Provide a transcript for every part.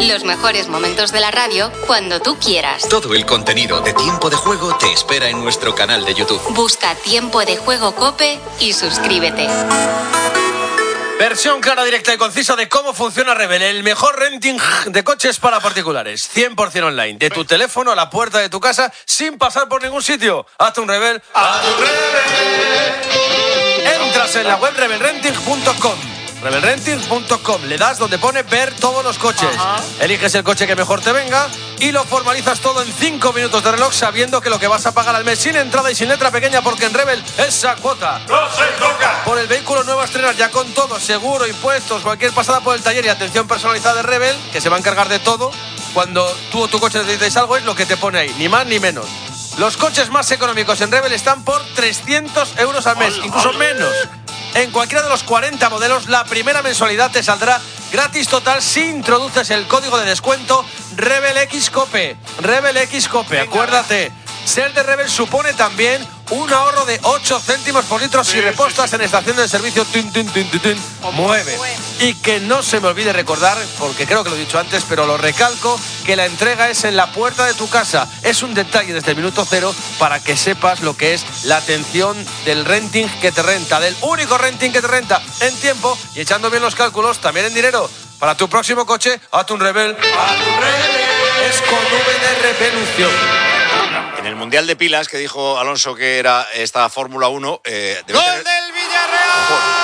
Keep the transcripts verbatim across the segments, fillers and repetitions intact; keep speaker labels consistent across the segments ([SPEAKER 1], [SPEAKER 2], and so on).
[SPEAKER 1] Los mejores momentos de la radio cuando tú quieras.
[SPEAKER 2] Todo el contenido de Tiempo de Juego te espera en nuestro canal de YouTube.
[SPEAKER 1] Busca Tiempo de Juego COPE y suscríbete.
[SPEAKER 3] Versión clara, directa y concisa de cómo funciona Rebel, el mejor renting de coches para particulares. cien por ciento online, de tu teléfono a la puerta de tu casa, sin pasar por ningún sitio. Hazte un Rebel. ¡Haz un Rebel! Entras en la web rebel renting punto com. rebel renting punto com. Le das donde pone ver todos los coches. Ajá. Eliges el coche que mejor te venga y lo formalizas todo en cinco minutos de reloj, sabiendo que lo que vas a pagar al mes sin entrada y sin letra pequeña, porque en Rebel esa cuota
[SPEAKER 4] no se toca.
[SPEAKER 3] Por el vehículo nuevo a estrenar, ya con todo, seguro, impuestos, cualquier pasada por el taller y atención personalizada de Rebel, que se va a encargar de todo. Cuando tú o tu coche necesitáis algo, es lo que te pone ahí, ni más ni menos. Los coches más económicos en Rebel están por trescientos euros al mes, incluso menos. En cualquiera de los cuarenta modelos, la primera mensualidad te saldrá gratis total si introduces el código de descuento RebelXCOPE. RebelXCOPE, acuérdate. Ser de Rebel supone también un ahorro de ocho céntimos por litro si repostas en estación de servicio tin, tin, tin, tin, tin, mueve. Y que no se me olvide recordar, porque creo que lo he dicho antes, pero lo recalco, que la entrega es en la puerta de tu casa. Es un detalle desde el minuto cero para que sepas lo que es la atención del renting que te renta, del único renting que te renta en tiempo y echando bien los cálculos, también en dinero. Para tu próximo coche, hazte un Rebel. ¡Haz un Rebel! Es con V de revolución.
[SPEAKER 5] En el Mundial de Pilas, que dijo Alonso que era esta Fórmula uno... Eh,
[SPEAKER 6] ¡Gol
[SPEAKER 5] tener...
[SPEAKER 6] del Villarreal!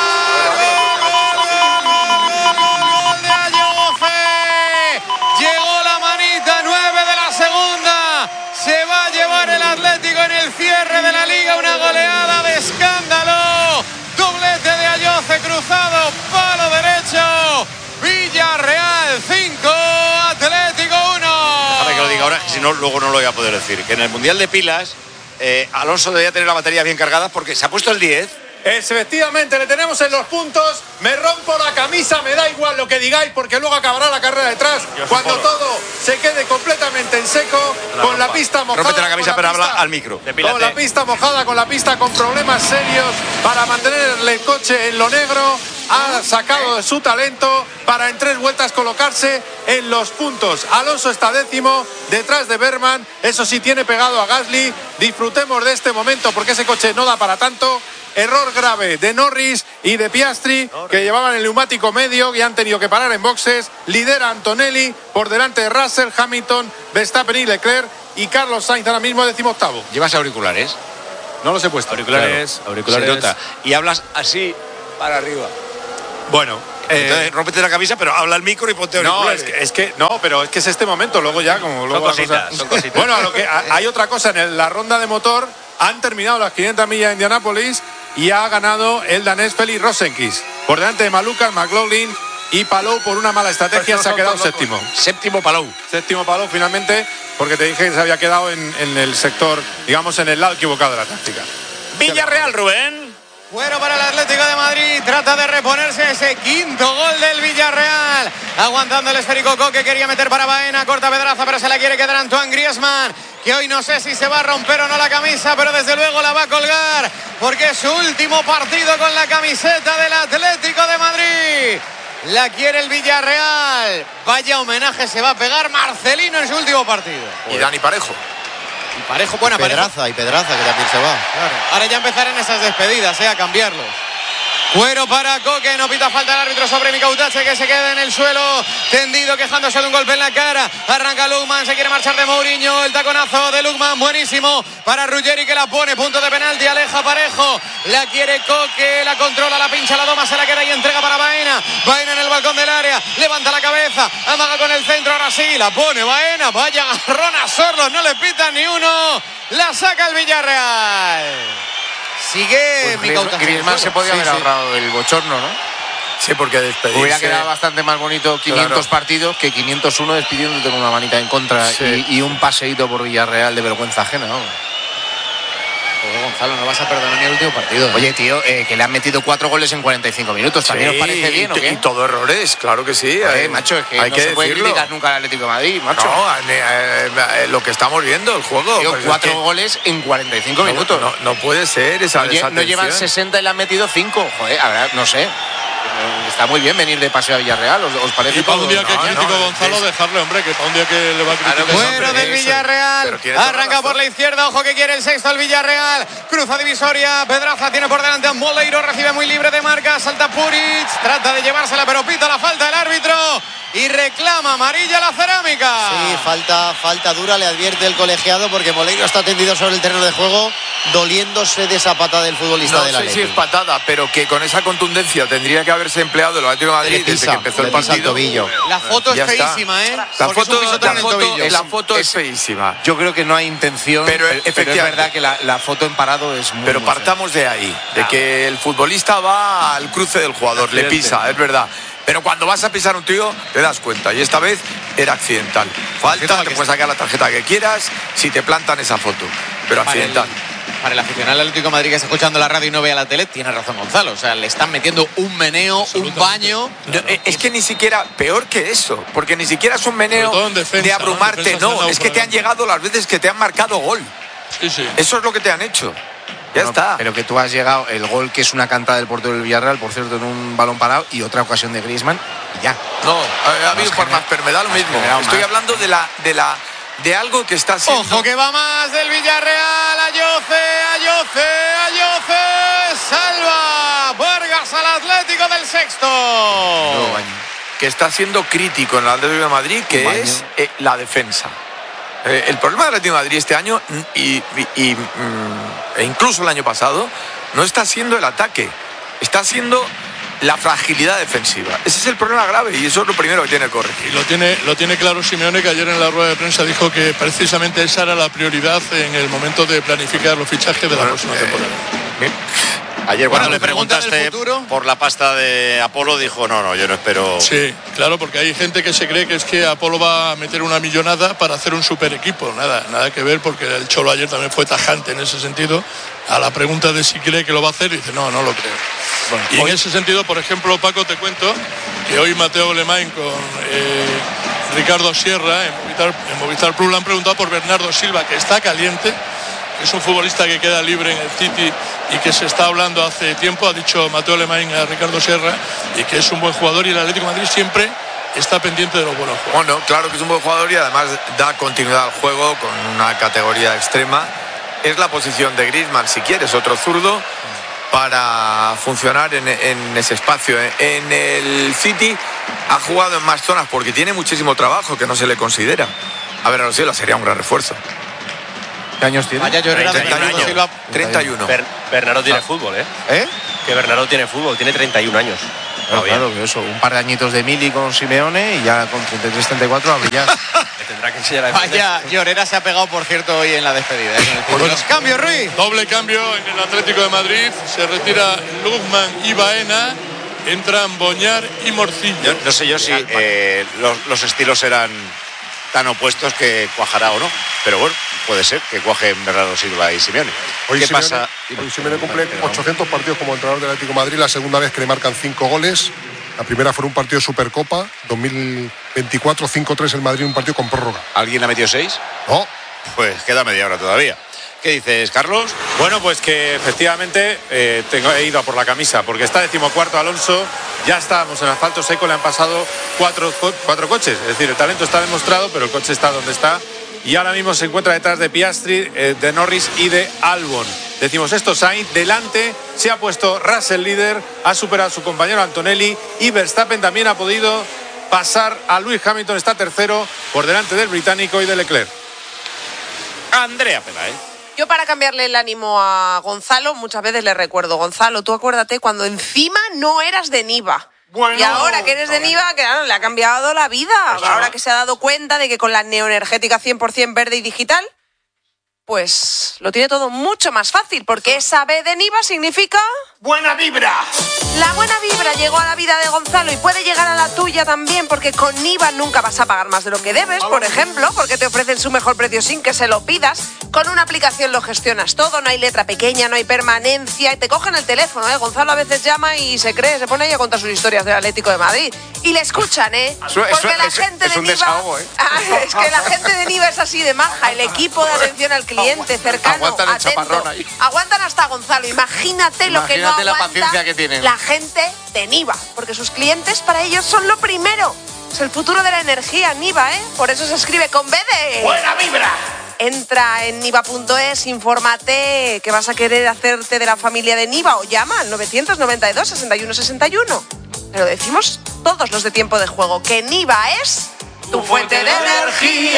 [SPEAKER 6] ¡Gol de Ayoce! Llegó la manita, nueve de la segunda. Se va a llevar el Atlético en el cierre de la Liga. Una goleada de escándalo. Doblete de Ayoce cruzado, palo derecho. Villarreal cinco, Atlético uno.
[SPEAKER 5] Déjame que lo diga ahora, si no, luego no lo voy a poder decir. Que en el Mundial de Pilas, eh, Alonso debía tener la batería bien cargada porque se ha puesto el diez.
[SPEAKER 7] Efectivamente, le tenemos en los puntos. Me rompo la camisa, me da igual lo que digáis, porque luego acabará la carrera detrás. Cuando todo se quede completamente en seco, la con rompa. La pista mojada.
[SPEAKER 5] Rómpete la camisa, la pero pista, habla al micro.
[SPEAKER 7] Depílate. Con la pista mojada, con la pista con problemas serios para mantenerle el coche en lo negro. Ha sacado de su talento para en tres vueltas colocarse en los puntos. Alonso está décimo, detrás de Berman. Eso sí, tiene pegado a Gasly. Disfrutemos de este momento porque ese coche no da para tanto. Error grave de Norris y de Piastri, que llevaban el neumático medio y han tenido que parar en boxes. Lidera Antonelli por delante de Russell, Hamilton, Verstappen y Leclerc. Y Carlos Sainz ahora mismo decimoctavo.
[SPEAKER 5] ¿Llevas auriculares?
[SPEAKER 7] No los he puesto.
[SPEAKER 3] Auriculares,
[SPEAKER 5] claro.
[SPEAKER 3] auriculares.
[SPEAKER 5] Se nota. Y hablas así para arriba.
[SPEAKER 7] Bueno,
[SPEAKER 5] entonces, eh, rómpete la camisa, pero habla al micro y ponte auriculares.
[SPEAKER 7] No, es que, es que no, pero es que es este momento. Luego ya, como luego
[SPEAKER 3] son cositas, cosa... son cositas.
[SPEAKER 7] Bueno, a lo que a, hay otra cosa en el, la ronda de motor. Han terminado las quinientas millas de Indianápolis y ha ganado el danés Félix Rosenqvist por delante de Malukas, McLaughlin y Palou. Por una mala estrategia se ha quedado séptimo.
[SPEAKER 5] Séptimo Palou.
[SPEAKER 7] Séptimo Palou finalmente, porque te dije que se había quedado en, en el sector, digamos, en el lado equivocado de la táctica.
[SPEAKER 5] Villarreal, Rubén.
[SPEAKER 6] Bueno para el Atlético de Madrid, trata de reponerse ese quinto gol del Villarreal. Aguantando el esférico Coque, quería meter para Baena, corta pedraza, pero se la quiere quedar Antoine Griezmann, que hoy no sé si se va a romper o no la camisa, pero desde luego la va a colgar, porque es su último partido con la camiseta del Atlético de Madrid. La quiere el Villarreal. Vaya homenaje se va a pegar Marcelino en su último partido.
[SPEAKER 7] Y Dani Parejo.
[SPEAKER 6] Y Parejo, buena
[SPEAKER 8] Pedraza,
[SPEAKER 6] Parejo.
[SPEAKER 8] y Pedraza, que también se va.
[SPEAKER 6] Claro. Ahora ya empezarán esas despedidas, eh, a cambiarlos. Cuero para Coque, no pita falta el árbitro sobre Micautache, que se queda en el suelo tendido, quejándose de un golpe en la cara. Arranca Lukman, se quiere marchar de Mourinho, el taconazo de Lukman, buenísimo para Ruggeri, que la pone, punto de penalti, aleja Parejo, la quiere Coque, la controla, la pincha, la doma, se la queda y entrega para Baena. Baena en el balcón del área, levanta la cabeza, amaga con el centro, ahora sí, la pone Baena, vaya agarrón a Sorlos, no le pitan ni uno, la saca el Villarreal. Sigue
[SPEAKER 8] pues Griezmann se podía sí, haber sí. ahorrado el bochorno, ¿no?
[SPEAKER 7] Sí, porque despedirse...
[SPEAKER 8] Hubiera quedado bastante más bonito quinientos claro. partidos que quinientos uno despidiéndote con una manita en contra sí. y, y un paseíto por Villarreal de vergüenza ajena, ¿no?
[SPEAKER 6] Joder, Gonzalo, no vas a perdonar ni el último partido.
[SPEAKER 8] Oye, tío, eh, que le han metido cuatro goles en cuarenta y cinco minutos. ¿También sí, os parece bien o qué?
[SPEAKER 7] Y todo errores, claro que sí.
[SPEAKER 8] Oye, hay, macho, es que
[SPEAKER 7] hay
[SPEAKER 8] no
[SPEAKER 7] que
[SPEAKER 8] se puede
[SPEAKER 7] decirlo.
[SPEAKER 8] criticar nunca al Atlético de Madrid, macho.
[SPEAKER 7] No, eh, eh, lo que estamos viendo, el juego.
[SPEAKER 8] Tío,
[SPEAKER 7] pues
[SPEAKER 8] cuatro
[SPEAKER 7] es que...
[SPEAKER 8] goles en cuarenta y cinco
[SPEAKER 7] no,
[SPEAKER 8] minutos.
[SPEAKER 7] No, no puede ser esa
[SPEAKER 8] no, no llevan sesenta y le han metido cinco. Joder, a ver, no sé. Está muy bien venir de paseo a Villarreal, ¿os, os parece?
[SPEAKER 7] Y para un
[SPEAKER 8] todo?
[SPEAKER 7] día que
[SPEAKER 8] No,
[SPEAKER 7] critico
[SPEAKER 8] no,
[SPEAKER 7] Gonzalo,
[SPEAKER 8] es-
[SPEAKER 7] dejarle, hombre, que para un día que le va a criticar.
[SPEAKER 6] Fuera del Villarreal. Arranca por la izquierda. Ojo que quiere el sexto el Villarreal. Cruza divisoria. Pedraza tiene por delante a Moleiro. Recibe muy libre de marca. Salta Puric. Trata de llevársela, pero pita la falta el árbitro. Y reclama amarilla la Cerámica.
[SPEAKER 4] Sí, falta, falta dura, le advierte el colegiado porque Moleiro está tendido sobre el terreno de juego, doliéndose de esa patada del futbolista
[SPEAKER 9] No
[SPEAKER 4] del
[SPEAKER 9] sé
[SPEAKER 4] Atleti.
[SPEAKER 9] si es patada, pero que con esa contundencia tendría que haberse empleado el Atlético de Madrid
[SPEAKER 4] Le
[SPEAKER 9] desde
[SPEAKER 4] pisa,
[SPEAKER 9] que empezó
[SPEAKER 4] le
[SPEAKER 9] el
[SPEAKER 4] pisa el
[SPEAKER 9] partido.
[SPEAKER 4] tobillo.
[SPEAKER 6] La foto
[SPEAKER 9] Ya
[SPEAKER 6] es
[SPEAKER 9] está.
[SPEAKER 6] feísima, ¿eh?
[SPEAKER 9] La
[SPEAKER 6] Porque es un
[SPEAKER 9] foto,
[SPEAKER 6] pisotón
[SPEAKER 9] la
[SPEAKER 6] en el
[SPEAKER 9] foto,
[SPEAKER 6] tobillo.
[SPEAKER 9] la foto es feísima.
[SPEAKER 8] Yo creo que no hay intención,
[SPEAKER 9] Pero,
[SPEAKER 8] pero, pero es
[SPEAKER 9] efectivamente.
[SPEAKER 8] verdad que la, la foto en parado es muy
[SPEAKER 9] Pero
[SPEAKER 8] muy fea.
[SPEAKER 9] partamos de ahí, de que el futbolista va al cruce del jugador, le pisa, es verdad. Pero cuando vas a pisar a un tío, te das cuenta. Y esta vez era accidental. Falta, te puedes sacar la tarjeta que quieras si te plantan esa foto. Pero
[SPEAKER 6] Para el,
[SPEAKER 9] accidental.
[SPEAKER 6] para el aficionado del Atlético de Madrid que está escuchando la radio y no ve a la tele, tiene razón Gonzalo. O sea, le están metiendo un meneo, un baño.
[SPEAKER 9] No, eh, es que ni siquiera, peor que eso, porque ni siquiera es un meneo
[SPEAKER 7] Sobre todo en defensa,
[SPEAKER 9] de
[SPEAKER 7] ¿no? En
[SPEAKER 9] abrumarte,
[SPEAKER 7] defensa se han
[SPEAKER 9] no,
[SPEAKER 7] dado
[SPEAKER 9] es que
[SPEAKER 7] por
[SPEAKER 9] te han
[SPEAKER 7] delante.
[SPEAKER 9] llegado las veces que te han marcado gol.
[SPEAKER 7] Sí, sí.
[SPEAKER 9] Eso es lo que te han hecho. Ya
[SPEAKER 8] Bueno,
[SPEAKER 9] está.
[SPEAKER 8] Pero que tú has llegado, el gol que es una cantada del portero del Villarreal, por cierto, en un balón parado, y otra ocasión de Griezmann, y ya.
[SPEAKER 9] No, ha, ha habido por más, pero me da lo mismo.
[SPEAKER 8] generado
[SPEAKER 9] Estoy
[SPEAKER 8] más.
[SPEAKER 9] hablando de la, de la, de algo que está haciendo.
[SPEAKER 6] Ojo que va más del Villarreal. Ayoce, Ayoce, Ayoce. Salva Vargas al Atlético del Sexto.
[SPEAKER 8] Luego baño.
[SPEAKER 9] Que está siendo crítico en el Atlético de Madrid,
[SPEAKER 8] Un
[SPEAKER 9] que
[SPEAKER 8] baño.
[SPEAKER 9] es eh, la defensa. Eh, el problema del Atlético de Madrid este año mm, y, y- y, mm, e incluso el año pasado no está siendo el ataque, está siendo la fragilidad defensiva. Ese es el problema grave y eso es lo primero que tiene que corregir.
[SPEAKER 7] Y lo tiene, lo tiene claro Simeone, que ayer en la rueda de prensa dijo que precisamente esa era la prioridad en el momento de planificar los fichajes de la próxima temporada.
[SPEAKER 9] Bien.
[SPEAKER 5] Ayer cuando
[SPEAKER 6] Bueno,
[SPEAKER 5] le
[SPEAKER 6] le preguntan
[SPEAKER 5] preguntaste
[SPEAKER 6] del futuro.
[SPEAKER 5] por la pasta de Apolo, dijo, no, no, yo no espero...
[SPEAKER 7] Sí, claro, porque hay gente que se cree que es que Apolo va a meter una millonada para hacer un super equipo. Nada, nada que ver, porque el Cholo ayer también fue tajante en ese sentido. A la pregunta de si cree que lo va a hacer, dice, no, no lo creo.
[SPEAKER 8] Bueno,
[SPEAKER 7] y en
[SPEAKER 8] hoy-
[SPEAKER 7] ese sentido, por ejemplo, Paco, te cuento que hoy Mateo Lemain con eh, Ricardo Sierra en Movistar, en Movistar Plus le han preguntado por Bernardo Silva, que está caliente, que es un futbolista que queda libre en el City y que se está hablando hace tiempo, ha dicho Mateo Lemain a Ricardo Sierra, y que es un buen jugador, y el Atlético de Madrid siempre está pendiente de los buenos jugadores.
[SPEAKER 9] Bueno, claro que es un buen jugador y además da continuidad al juego con una categoría extrema. Es la posición de Griezmann, si quieres, otro zurdo, para funcionar en, en ese espacio. En el City ha jugado en más zonas porque tiene muchísimo trabajo que no se le considera. A ver, a los cielos sería un gran refuerzo.
[SPEAKER 8] ¿Qué años tiene?
[SPEAKER 6] Vaya llorera de
[SPEAKER 10] treinta y uno
[SPEAKER 6] Bernardo
[SPEAKER 10] años.
[SPEAKER 6] Silva.
[SPEAKER 9] treinta y uno.
[SPEAKER 10] Ber- Bernardo tiene fútbol, ¿eh?
[SPEAKER 8] ¿Eh?
[SPEAKER 10] Que Bernardo tiene fútbol, tiene treinta y un años.
[SPEAKER 8] Claro,
[SPEAKER 10] Todavía.
[SPEAKER 8] claro, que eso, un par de añitos de Mili con Simeone y ya con treinta y tres treinta y cuatro a brillar.
[SPEAKER 10] Le tendrá que enseñar a defender.
[SPEAKER 6] Vaya llorera se ha pegado, por cierto, hoy en la despedida. ¿eh? Con el fútbol. Los cambios, Ruiz.
[SPEAKER 7] Doble cambio en el Atlético de Madrid, se retira Luzman y Baena, entran Boñar y Morcillo.
[SPEAKER 5] Yo no sé yo si eh, los, los estilos eran tan opuestos que cuajará o no, pero bueno, puede ser que cuajen Bernardo Silva y Simeone.
[SPEAKER 11] Hoy
[SPEAKER 5] ¿Qué
[SPEAKER 11] Simeone-
[SPEAKER 5] pasa?
[SPEAKER 11] Hoy Simeone cumple ochocientos partidos como entrenador del Atlético de Madrid, la segunda vez que le marcan cinco goles. La primera fue un partido de Supercopa, dos mil veinticuatro, cinco tres el Madrid, un partido con prórroga.
[SPEAKER 5] ¿Alguien ha metido seis?
[SPEAKER 11] No,
[SPEAKER 5] Pues queda media hora todavía. ¿Qué dices, Carlos?
[SPEAKER 7] Bueno, pues que efectivamente eh, tengo, he ido a por la camisa, porque está decimocuarto Alonso, ya estábamos en asfalto seco, le han pasado cuatro, co- cuatro coches, es decir, el talento está demostrado, pero el coche está donde está, y ahora mismo se encuentra detrás de Piastri, eh, de Norris y de Albon. Decimos esto, Sainz delante, se ha puesto Russell líder, ha superado a su compañero Antonelli, y Verstappen también ha podido pasar a Lewis Hamilton, está tercero por delante del británico y de Leclerc.
[SPEAKER 5] Andrea Pelae.
[SPEAKER 12] Yo, para cambiarle el ánimo a Gonzalo, muchas veces le recuerdo, Gonzalo, tú acuérdate cuando encima no eras de Niva.
[SPEAKER 7] Bueno,
[SPEAKER 12] y ahora que eres de Niva, claro, le ha cambiado la vida. Ahora que se ha dado cuenta de que con la neoenergética cien por ciento verde y digital, pues lo tiene todo mucho más fácil, porque esa B de Niva significa...
[SPEAKER 7] ¡Buena vibra!
[SPEAKER 12] La buena vibra llegó a la vida de Gonzalo y puede llegar a la tuya también, porque con Niva nunca vas a pagar más de lo que debes, por ejemplo, porque te ofrecen su mejor precio sin que se lo pidas. Con una aplicación lo gestionas todo, no hay letra pequeña, no hay permanencia, y te cogen el teléfono, ¿eh? Gonzalo a veces llama y se cree, se pone ahí a contar sus historias del Atlético de Madrid. Y le escuchan, ¿eh?
[SPEAKER 9] Eso-
[SPEAKER 12] Porque
[SPEAKER 9] eso-
[SPEAKER 12] la
[SPEAKER 9] eso-
[SPEAKER 12] gente
[SPEAKER 9] es
[SPEAKER 12] de
[SPEAKER 9] un
[SPEAKER 12] Niva...
[SPEAKER 9] desahogo, ¿eh?
[SPEAKER 12] Ah, es que la gente de Niva es así de maja, el equipo de atención al cliente, cercano,
[SPEAKER 9] Aguantan el
[SPEAKER 12] atento.
[SPEAKER 9] chaparrón ahí.
[SPEAKER 12] Aguantan hasta Gonzalo, imagínate lo que no
[SPEAKER 8] Fíjate la
[SPEAKER 12] aguanta
[SPEAKER 8] paciencia que tienen.
[SPEAKER 12] la gente de Niva, porque sus clientes para ellos son lo primero. Es el futuro de la energía, Niva, ¿eh? Por eso se escribe con B de...
[SPEAKER 13] ¡Buena vibra!
[SPEAKER 12] Entra en niva punto es, infórmate que vas a querer hacerte de la familia de Niva o llama al novecientos noventa y dos, sesenta y uno sesenta y uno. Pero decimos todos los de Tiempo de Juego que Niva es tu fuente de energía.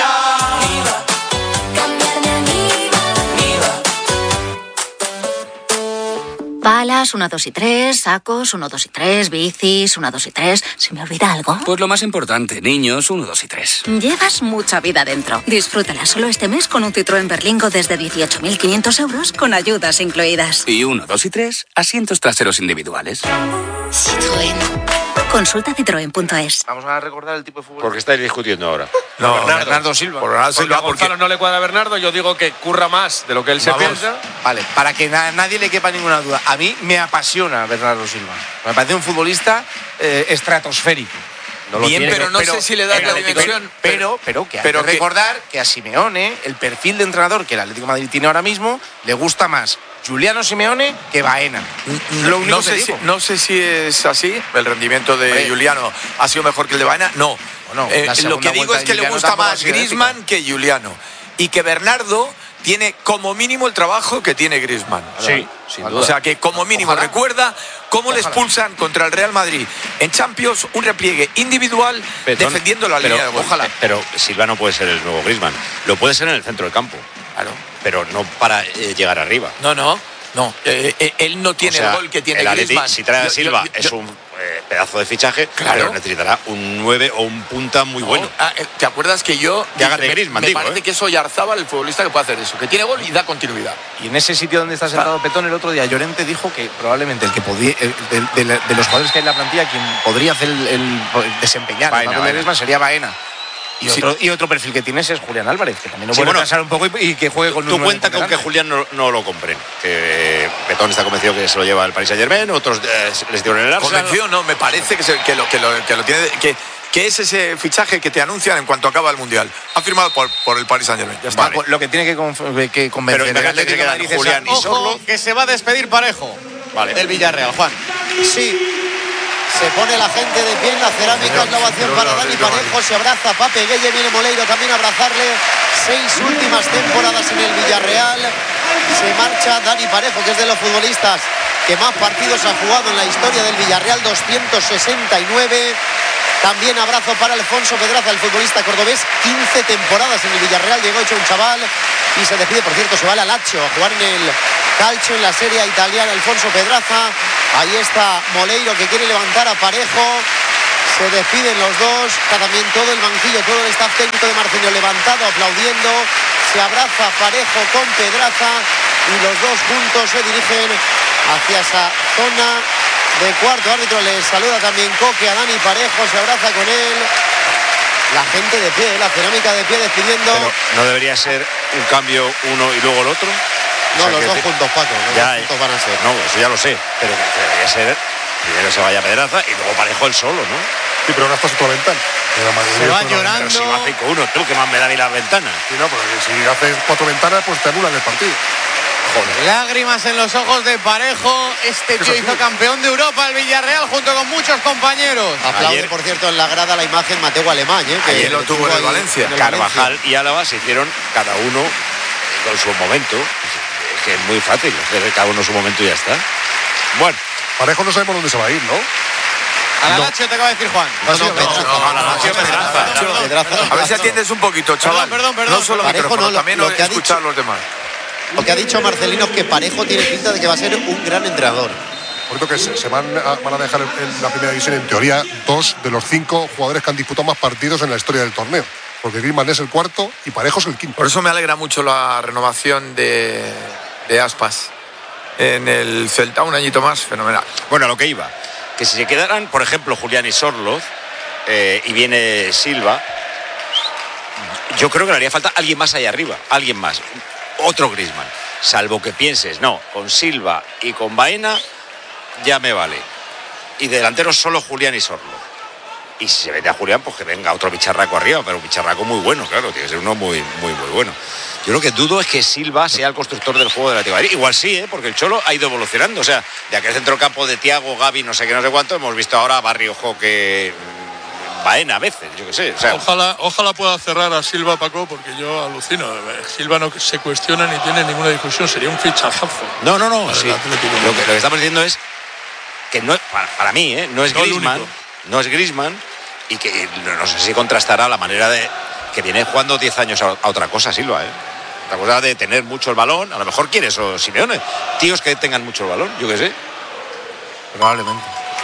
[SPEAKER 14] Palas, uno, dos y tres, sacos, uno, dos y tres, bicis, uno, dos y tres. ¿Se me olvida algo?
[SPEAKER 15] Pues lo más importante, niños, uno, dos y tres.
[SPEAKER 14] Llevas mucha vida dentro. Disfrútala solo este mes con un Citroën Berlingo desde dieciocho mil quinientos euros con ayudas incluidas.
[SPEAKER 15] Y uno, dos y tres, asientos traseros individuales.
[SPEAKER 14] Citroën. Consulta citroen punto es.
[SPEAKER 8] Vamos a recordar el tipo de fútbol.
[SPEAKER 5] ¿Por qué estáis discutiendo ahora?
[SPEAKER 9] No,
[SPEAKER 3] Bernardo.
[SPEAKER 8] Bernardo Silva.
[SPEAKER 9] Por Bernardo
[SPEAKER 3] Porque
[SPEAKER 9] Silva,
[SPEAKER 3] a Gonzalo
[SPEAKER 9] porque
[SPEAKER 3] no le cuadra a Bernardo, yo digo que curra más de lo que él se
[SPEAKER 8] Vamos.
[SPEAKER 3] piensa.
[SPEAKER 8] Vale, para que na- nadie le quepa ninguna duda. A mí me apasiona Bernardo Silva. Me parece un futbolista eh, estratosférico.
[SPEAKER 5] No lo
[SPEAKER 9] bien,
[SPEAKER 5] tiene,
[SPEAKER 9] pero no sé si le da
[SPEAKER 8] pero-
[SPEAKER 9] la dimensión.
[SPEAKER 8] Pero, pero, que hay
[SPEAKER 9] pero
[SPEAKER 8] que
[SPEAKER 9] que-
[SPEAKER 8] recordar que a Simeone, el perfil de entrenador que el Atlético de Madrid tiene ahora mismo, le gusta más Giuliano Simeone que Baena. Lo único
[SPEAKER 9] No
[SPEAKER 8] que
[SPEAKER 9] sé, si,
[SPEAKER 8] digo.
[SPEAKER 9] no sé si es así. El rendimiento de
[SPEAKER 8] Hombre.
[SPEAKER 9] Juliano ha sido mejor que el de Baena. No.
[SPEAKER 8] Bueno,
[SPEAKER 9] Eh,
[SPEAKER 8] la
[SPEAKER 9] lo
[SPEAKER 8] segunda
[SPEAKER 9] que digo
[SPEAKER 8] vuelta
[SPEAKER 9] es que
[SPEAKER 8] de
[SPEAKER 9] le
[SPEAKER 8] Juliano
[SPEAKER 9] gusta
[SPEAKER 8] tampoco ha
[SPEAKER 9] más
[SPEAKER 8] sido
[SPEAKER 9] Griezmann que Juliano. Y que Bernardo tiene como mínimo el trabajo que tiene Griezmann.
[SPEAKER 5] Sí, sin duda.
[SPEAKER 9] O sea que como mínimo
[SPEAKER 8] Ojalá.
[SPEAKER 9] recuerda cómo le
[SPEAKER 8] Ojalá.
[SPEAKER 9] expulsan contra el Real Madrid en Champions un repliegue individual
[SPEAKER 5] Petón,
[SPEAKER 9] defendiendo la
[SPEAKER 5] pero,
[SPEAKER 9] línea de gol.
[SPEAKER 5] Ojalá. Pero Silva no puede ser el nuevo Griezmann. Lo puede ser en el centro del campo.
[SPEAKER 9] Claro.
[SPEAKER 5] Pero no para eh, llegar arriba.
[SPEAKER 9] No, no. No, eh, eh, él no tiene
[SPEAKER 5] O sea,
[SPEAKER 9] el gol que tiene
[SPEAKER 5] el Atleti,
[SPEAKER 9] Griezmann.
[SPEAKER 5] si trae a
[SPEAKER 9] Yo-
[SPEAKER 5] Silva,
[SPEAKER 9] yo-
[SPEAKER 5] es
[SPEAKER 9] yo-
[SPEAKER 5] un eh, pedazo de fichaje,
[SPEAKER 9] Claro.
[SPEAKER 5] pero necesitará un nueve o un punta muy
[SPEAKER 9] No,
[SPEAKER 5] bueno.
[SPEAKER 9] ah, eh, ¿te acuerdas que yo
[SPEAKER 5] Que haga de
[SPEAKER 9] me-
[SPEAKER 5] Griezmann,
[SPEAKER 9] me
[SPEAKER 5] digo,
[SPEAKER 9] parece
[SPEAKER 5] eh.
[SPEAKER 9] que es Oyarzábal el futbolista que puede hacer eso, que tiene gol y da continuidad.
[SPEAKER 8] Y en ese sitio donde está sentado Petón el otro día, Llorente dijo que probablemente el que podía, el- de, de- de los jugadores que hay en la plantilla, quien podría hacer el, el- desempeñar
[SPEAKER 5] Baena,
[SPEAKER 8] el papel de
[SPEAKER 5] Baena.
[SPEAKER 8] Griezmann sería Baena. Y,
[SPEAKER 5] Sí.
[SPEAKER 8] otro, y otro perfil que tienes es Julián Álvarez, que también lo
[SPEAKER 5] Sí,
[SPEAKER 8] puede
[SPEAKER 5] bueno,
[SPEAKER 8] pensar un poco y, y que juegue con
[SPEAKER 5] Tú
[SPEAKER 8] un
[SPEAKER 5] cuenta
[SPEAKER 8] nueve
[SPEAKER 5] con que
[SPEAKER 8] por delante.
[SPEAKER 5] Julián no, no lo compren. Que eh, Petón está convencido que se lo lleva el Paris Saint Germain, otros eh, les dieron el Arsenal.
[SPEAKER 9] Convención, no, me parece que, se- que, lo, que, lo, que lo tiene. Que, que es ese fichaje que te anuncian en cuanto acaba el Mundial. Ha firmado por, por el Paris Saint Germain. Ya está.
[SPEAKER 8] Vale. Lo que tiene que, conf- que convencer
[SPEAKER 5] Pero imagínate
[SPEAKER 8] al Atlético
[SPEAKER 5] que
[SPEAKER 8] de
[SPEAKER 5] quedan
[SPEAKER 8] Madrid es
[SPEAKER 5] Julián
[SPEAKER 8] a-
[SPEAKER 5] y Sorloth.
[SPEAKER 6] Ojo, que se va a despedir Parejo
[SPEAKER 5] Vale.
[SPEAKER 6] del Villarreal, Juan.
[SPEAKER 4] Sí. Se pone la gente de pie en la cerámica, es la ovación para Dani Parejo, se abraza Pape Gueye, viene Moleiro también a abrazarle. Seis últimas temporadas en el Villarreal. Se marcha Dani Parejo, que es de los futbolistas que más partidos ha jugado en la historia del Villarreal, doscientos sesenta y nueve. También abrazo para Alfonso Pedraza, el futbolista cordobés, quince temporadas en el Villarreal, llegó hecho un chaval y se despide, por cierto, se va a la Lazio a jugar en el Calcio en la Serie italiana. Alfonso Pedraza, ahí está Moleiro que quiere levantar a Parejo, se despiden los dos, está también todo el banquillo, todo el staff técnico de Marcinio levantado, aplaudiendo, se abraza Parejo con Pedraza y los dos juntos se dirigen hacia esa zona de cuarto árbitro. Les saluda también Coque a Dani Parejo, se abraza con él. La gente de pie, la cerámica de pie despidiendo.
[SPEAKER 5] Pero no debería ser un cambio uno y luego el otro.
[SPEAKER 4] No,
[SPEAKER 5] O sea,
[SPEAKER 4] los
[SPEAKER 5] quiero
[SPEAKER 4] dos
[SPEAKER 5] decir-
[SPEAKER 4] juntos, Paco, los
[SPEAKER 5] Ya,
[SPEAKER 4] dos juntos van a ser.
[SPEAKER 5] No, eso ya lo sé. Pero que debería ser primero se vaya Pedraza y luego Parejo el solo, ¿no?
[SPEAKER 11] Sí, pero gastas otra ventana.
[SPEAKER 6] Se va llorando.
[SPEAKER 5] Pero si va cinco uno, tú que más me da a mí las ventanas.
[SPEAKER 11] Sí, no, porque si haces cuatro ventanas, pues te anulan el partido.
[SPEAKER 6] Lágrimas en los ojos de Parejo. Este tío hizo campeón de Europa el Villarreal junto con muchos compañeros.
[SPEAKER 4] Aplaude,
[SPEAKER 5] Ayer-
[SPEAKER 4] por cierto, en la grada la imagen Mateo Alemán, ¿eh? que
[SPEAKER 9] Ayer lo tuvo en el
[SPEAKER 4] ahí
[SPEAKER 9] Valencia.
[SPEAKER 4] en el
[SPEAKER 5] Carvajal y Álava se hicieron cada uno con su momento. Es que es muy fácil, hacer cada uno su momento y ya está. Bueno,
[SPEAKER 11] Parejo no sabemos dónde se va a ir, ¿no?
[SPEAKER 6] A la
[SPEAKER 11] No.
[SPEAKER 6] Lazio te acaba de decir Juan.
[SPEAKER 4] No, no, Pedraza.
[SPEAKER 5] a la Lazio Pedraza.
[SPEAKER 4] Pedraza.
[SPEAKER 9] A ver si atiendes un poquito, chaval.
[SPEAKER 6] perdón, perdón,
[SPEAKER 9] no solo
[SPEAKER 4] Parejo
[SPEAKER 9] micrófono,
[SPEAKER 4] no, lo-
[SPEAKER 9] también
[SPEAKER 4] lo que ha
[SPEAKER 9] escuchar a
[SPEAKER 4] dicho-
[SPEAKER 9] los demás.
[SPEAKER 4] Lo que ha dicho Marcelino es que Parejo tiene pinta de que va a ser un gran entrenador.
[SPEAKER 11] Por cierto que se, se van, a, van a dejar en, en la primera división, en teoría, dos de los cinco jugadores que han disputado más partidos en la historia del torneo. Porque Griezmann es el cuarto y Parejo es el quinto.
[SPEAKER 9] Por eso me alegra mucho la renovación de, de Aspas en el Celta, un añito más, fenomenal.
[SPEAKER 5] Bueno, a lo que iba. Que si se quedaran, por ejemplo, Julián y Sorloth, eh, y viene Silva, yo creo que le haría falta alguien más ahí arriba, alguien más, otro Griezmann. Salvo que pienses, no, con Silva y con Baena ya me vale. Y delanteros solo Julián y Sorloth. Y si se vende a Julián, pues que venga otro bicharraco arriba, pero un bicharraco muy bueno, claro, tiene que ser uno muy, muy, muy bueno. Yo lo que dudo es que Silva sea el constructor del juego del Atlético de Madrid. Igual sí, ¿eh? Porque el Cholo ha ido evolucionando. O sea, de aquel centrocampo de Thiago, Gavi, no sé qué, no sé cuánto, hemos visto ahora a Barrio Joque, Baena a veces, yo qué sé. O sea,
[SPEAKER 13] ojalá, ojalá pueda cerrar a Silva, Paco, porque yo alucino. Silva no se cuestiona ni tiene ninguna discusión, sería un fichajazo.
[SPEAKER 5] No, no, no. Sí. Lo, que, lo que estamos diciendo es que no, para, para mí, ¿eh? no es no Griezmann, no es Griezmann, y que no sé si contrastará la manera de que viene jugando diez años a, a otra cosa, Silva, ¿eh? Otra cosa de tener mucho el balón, a lo mejor quiere eso Simeone, tíos que tengan mucho el balón, yo qué sé.
[SPEAKER 8] Probablemente.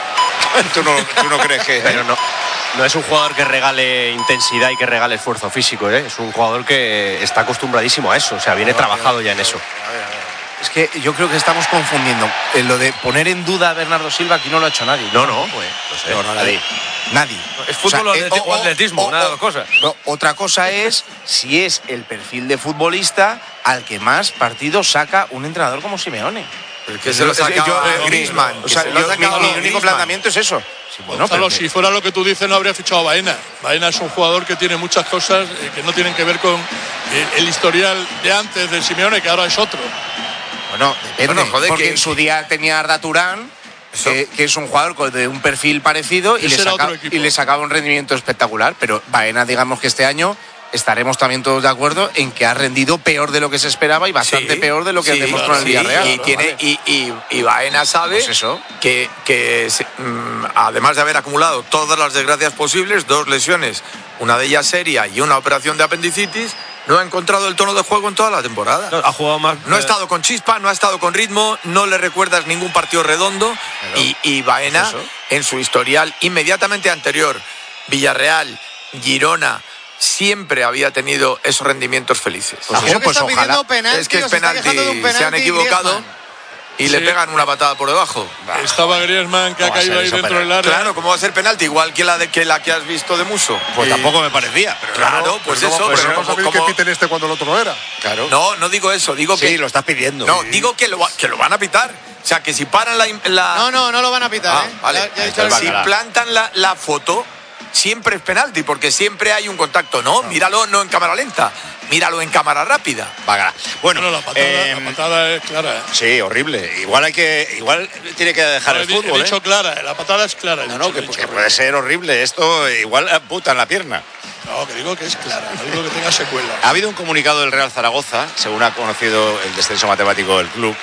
[SPEAKER 5] ¿Tú no, tú no crees que...?
[SPEAKER 10] Pero no, no es un jugador que regale intensidad y que regale esfuerzo físico, ¿eh? Es un jugador que está acostumbradísimo a eso, o sea, viene no, trabajado ya en eso.
[SPEAKER 8] A ver, a ver. Es que yo creo que estamos confundiendo. En lo de poner en duda a Bernardo Silva, aquí no lo ha hecho nadie.
[SPEAKER 10] No, no,
[SPEAKER 8] pues,
[SPEAKER 10] no sé.
[SPEAKER 8] No, no, nadie. Nadie.
[SPEAKER 3] No, es fútbol o, sea, o, o atletismo, o, una de las cosas.
[SPEAKER 8] No, otra cosa es si es el perfil de futbolista al que más partidos saca un entrenador como Simeone.
[SPEAKER 9] El que se lo saca
[SPEAKER 8] yo,
[SPEAKER 9] Griezmann.
[SPEAKER 8] O sea, yo, mi, mi único planteamiento es eso.
[SPEAKER 13] Sí, bueno, Gonzalo, si fuera lo que tú dices, no habría fichado a Baena. Baena es un jugador que tiene muchas cosas eh, que no tienen que ver con eh, el historial de antes de Simeone, que ahora es otro.
[SPEAKER 8] Bueno, depende, bueno, joder, porque que, en su día tenía Arda Turán, que, que es un jugador de un perfil parecido y le, saca, y le sacaba un rendimiento espectacular, pero Baena, digamos que este año estaremos también todos de acuerdo en que ha rendido peor de lo que se esperaba y bastante sí, peor de lo que sí, demostró claro, en el Villarreal.
[SPEAKER 9] Sí, y, tiene, vale. y, y, y Baena sabe pues eso. que, que mmm, además de haber acumulado todas las desgracias posibles, dos lesiones, una de ellas seria y una operación de apendicitis, no ha encontrado el tono de juego en toda la temporada.
[SPEAKER 3] No, ha jugado más.
[SPEAKER 9] No ha estado con chispa, no ha estado con ritmo, no le recuerdas ningún partido redondo. Pero, y, y Baena, ¿eso? En su historial inmediatamente anterior, Villarreal, Girona, siempre había tenido esos rendimientos felices.
[SPEAKER 6] Pues, eso, pues está ojalá. Penalti,
[SPEAKER 9] es que es penalti, penalti, se han equivocado. Griezmann. Y sí. le pegan una patada por debajo.
[SPEAKER 13] Estaba Griezmann que ha caído ahí dentro del área.
[SPEAKER 9] Claro, ¿cómo va a ser penalti? Igual que la, de, que, la que has visto de Musso.
[SPEAKER 5] Pues y... tampoco me parecía. Pero
[SPEAKER 9] claro, claro pues, pues eso.
[SPEAKER 11] Pues
[SPEAKER 9] pero
[SPEAKER 11] vamos a pedir que piten este cuando el otro no era.
[SPEAKER 9] Claro. No, no digo eso. Digo
[SPEAKER 5] sí,
[SPEAKER 9] que
[SPEAKER 5] lo estás pidiendo.
[SPEAKER 9] No,
[SPEAKER 5] sí.
[SPEAKER 9] digo que lo, que lo van a pitar. O sea, que si paran la... la...
[SPEAKER 6] No, no, no lo van a pitar,
[SPEAKER 9] ah,
[SPEAKER 6] ¿eh?
[SPEAKER 9] Vale. Ya, ya si plantan la, la foto, siempre es penalti, porque siempre hay un contacto, ¿no? Míralo no en cámara lenta, míralo en cámara rápida.
[SPEAKER 5] Vaga. Bueno,
[SPEAKER 13] bueno la, patada, eh, la patada es clara, ¿eh?
[SPEAKER 5] Sí, horrible. Igual hay que, igual tiene que dejar
[SPEAKER 13] no,
[SPEAKER 5] el fútbol.
[SPEAKER 13] He dicho
[SPEAKER 5] ¿eh?
[SPEAKER 13] clara, la patada es clara.
[SPEAKER 5] No, no,
[SPEAKER 13] dicho,
[SPEAKER 5] que, pues, que puede ser horrible. Esto igual amputa en la pierna.
[SPEAKER 13] No, que digo que es clara, no digo que tenga secuela.
[SPEAKER 5] Ha habido un comunicado del Real Zaragoza, según ha conocido el descenso matemático del club.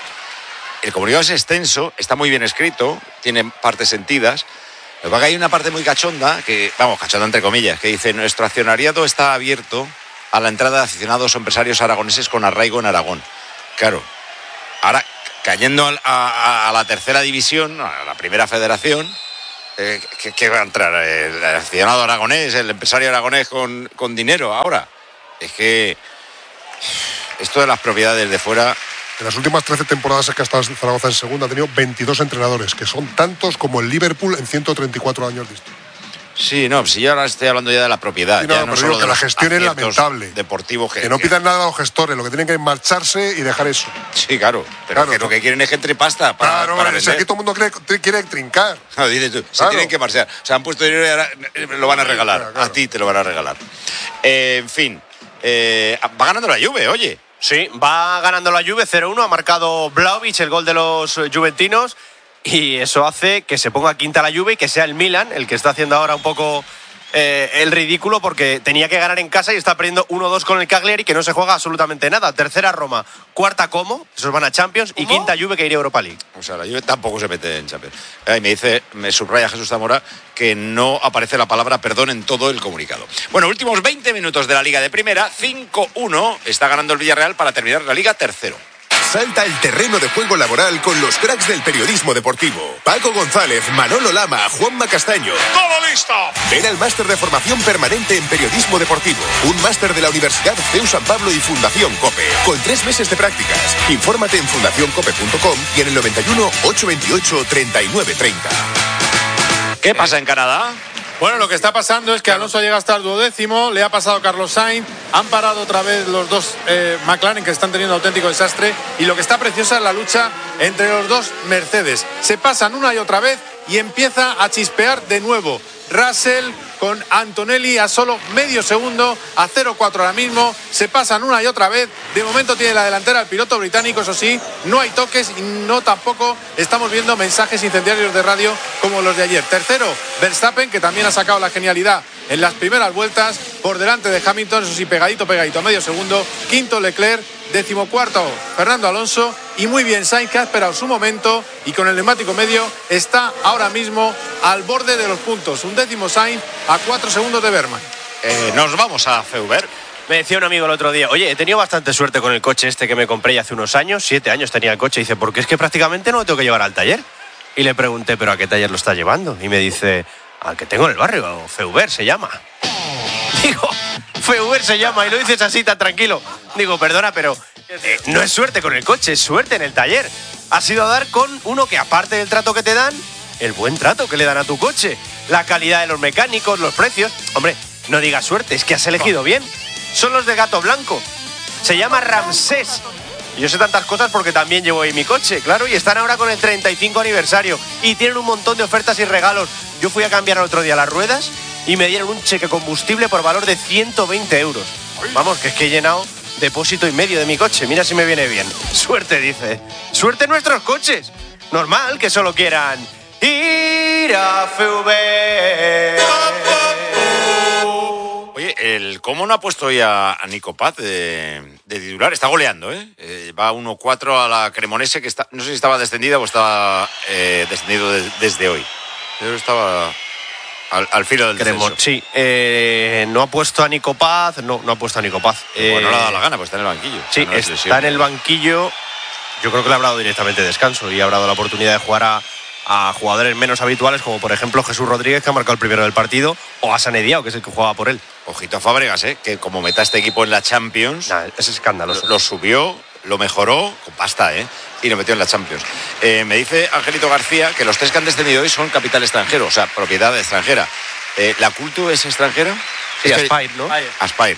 [SPEAKER 5] El comunicado es extenso, está muy bien escrito, tiene partes sentidas. Lo que pasa es que hay una parte muy cachonda, que vamos, cachonda entre comillas, que dice: nuestro accionariado está abierto a la entrada de aficionados o empresarios aragoneses con arraigo en Aragón. Claro, ahora cayendo a, a, a la tercera división, a la primera federación, eh, ¿qué, ¿qué va a entrar? ¿El aficionado aragonés, el empresario aragonés con, con dinero ahora? Es que esto de las propiedades de fuera...
[SPEAKER 11] En las últimas trece temporadas que ha estado Zaragoza en segunda ha tenido veintidós entrenadores, que son tantos como el Liverpool en ciento treinta y cuatro años de historia.
[SPEAKER 5] Sí, no, si yo ahora estoy hablando ya de la propiedad.
[SPEAKER 11] Sí, no,
[SPEAKER 5] ya no
[SPEAKER 11] pero
[SPEAKER 5] solo
[SPEAKER 11] digo
[SPEAKER 5] de
[SPEAKER 11] que la gestión es lamentable.
[SPEAKER 5] Deportivos que,
[SPEAKER 11] que no pidan nada a los gestores, lo que tienen que es marcharse y dejar eso.
[SPEAKER 5] Sí, claro, pero
[SPEAKER 11] claro,
[SPEAKER 5] que lo que quieren es que entre pasta para,
[SPEAKER 11] claro,
[SPEAKER 5] para
[SPEAKER 11] vale, si aquí todo el mundo quiere, quiere trincar.
[SPEAKER 5] No, dices tú, se
[SPEAKER 11] claro.
[SPEAKER 5] tienen que marchar. O sea, han puesto dinero y ahora lo van a regalar. Claro, claro. A ti te lo van a regalar. Eh, en fin, eh, va ganando la Juve, oye.
[SPEAKER 10] Sí, va ganando la Juve cero uno, ha marcado Vlahovic el gol de los juventinos y eso hace que se ponga quinta la Juve y que sea el Milan el que está haciendo ahora un poco eh, el ridículo, porque tenía que ganar en casa y está perdiendo uno dos con el Cagliari, que no se juega absolutamente nada. Tercera Roma, cuarta Como, esos van a Champions, ¿cómo? Y quinta Juve que iría a Europa League.
[SPEAKER 5] O sea, la Juve tampoco se mete en Champions. Y me dice, me subraya Jesús Zamora que no aparece la palabra perdón en todo el comunicado. Bueno, últimos veinte minutos de la Liga de Primera, cinco uno, está ganando el Villarreal para terminar la Liga tercero.
[SPEAKER 16] Salta el terreno de juego laboral con los cracks del periodismo deportivo. Paco González, Manolo Lama, Juanma Castaño.
[SPEAKER 17] ¡Todo listo!
[SPEAKER 16] Ven al máster de formación permanente en periodismo deportivo. Un máster de la Universidad C E U San Pablo y Fundación COPE. Con tres meses de prácticas. Infórmate en fundación cope punto com y en el noventa y uno, ochocientos veintiocho, treinta y nueve treinta.
[SPEAKER 5] ¿Qué pasa en Canadá?
[SPEAKER 7] Bueno, lo que está pasando es que Alonso llega hasta el duodécimo, le ha pasado Carlos Sainz, han parado otra vez los dos eh, McLaren, que están teniendo auténtico desastre, y lo que está preciosa es la lucha entre los dos Mercedes. Se pasan una y otra vez y empieza a chispear de nuevo. Russell con Antonelli a solo medio segundo, a cero cuatro ahora mismo, se pasan una y otra vez. De momento tiene la delantera el piloto británico, eso sí, no hay toques y no tampoco estamos viendo mensajes incendiarios de radio como los de ayer. Tercero, Verstappen, que también ha sacado la genialidad en las primeras vueltas, por delante de Hamilton, eso sí, pegadito, pegadito, a medio segundo. Quinto, Leclerc. Decimocuarto, Fernando Alonso. Y muy bien Sainz, que ha esperado su momento y con el neumático medio está ahora mismo al borde de los puntos. Un décimo Sainz a cuatro segundos de Berman.
[SPEAKER 5] Eh, nos vamos a Feuber.
[SPEAKER 10] Me decía un amigo el otro día, oye, he tenido bastante suerte con el coche este que me compré ya hace unos años, siete años tenía el coche, y dice, porque es que prácticamente no lo tengo que llevar al taller. Y le pregunté, ¿pero a qué taller lo está llevando? Y me dice, al que tengo en el barrio, Feuber se llama. Digo, Feuber se llama, y lo dices así tan tranquilo. Digo, perdona, pero eh, no es suerte con el coche, es suerte en el taller. Has ido a dar con uno que, aparte del trato que te dan, el buen trato que le dan a tu coche, la calidad de los mecánicos, los precios. Hombre, no digas suerte, es que has elegido bien. Son los de Gato Blanco. Se llama Ramsés. Yo sé tantas cosas porque también llevo ahí mi coche, claro, y están ahora con el treinta y cinco aniversario y tienen un montón de ofertas y regalos. Yo fui a cambiar el otro día las ruedas y me dieron un cheque combustible por valor de ciento veinte euros. Vamos, que es que he llenado depósito y medio de mi coche. Mira si me viene bien. Suerte, dice. Suerte nuestros coches. Normal que solo quieran ir a Feuber.
[SPEAKER 5] Oye, el cómo no ha puesto hoy a, a Nico Paz de, de titular. Está goleando, ¿eh? eh va uno cuatro a la Cremonese, que está, no sé si estaba descendida o estaba eh, descendido de, desde hoy. Pero estaba al, al filo del descenso.
[SPEAKER 10] Sí, eh, no ha puesto a Nico Paz, no, no ha puesto a Nico Paz.
[SPEAKER 5] Eh, bueno, no le ha dado la gana, pues está en el banquillo.
[SPEAKER 10] Sí,
[SPEAKER 5] no
[SPEAKER 10] está en el banquillo. Yo creo que le ha hablado directamente de descanso y ha hablado la oportunidad de jugar a, a jugadores menos habituales, como por ejemplo Jesús Rodríguez, que ha marcado el primero del partido, o a Sané Diao, que es el que jugaba por él.
[SPEAKER 5] Ojito a Fábregas, ¿eh? Que como meta este equipo en la Champions,
[SPEAKER 10] nah, es escandaloso.
[SPEAKER 5] Lo, lo subió, lo mejoró con pasta, ¿eh? Y lo metió en la Champions. Eh, me dice Angelito García que los tres que han descendido hoy son capital extranjero, o sea, propiedad extranjera. Eh, ¿La Cultu es extranjera?
[SPEAKER 10] Sí,
[SPEAKER 5] es
[SPEAKER 10] Aspire, que... ¿no?
[SPEAKER 5] Aspire.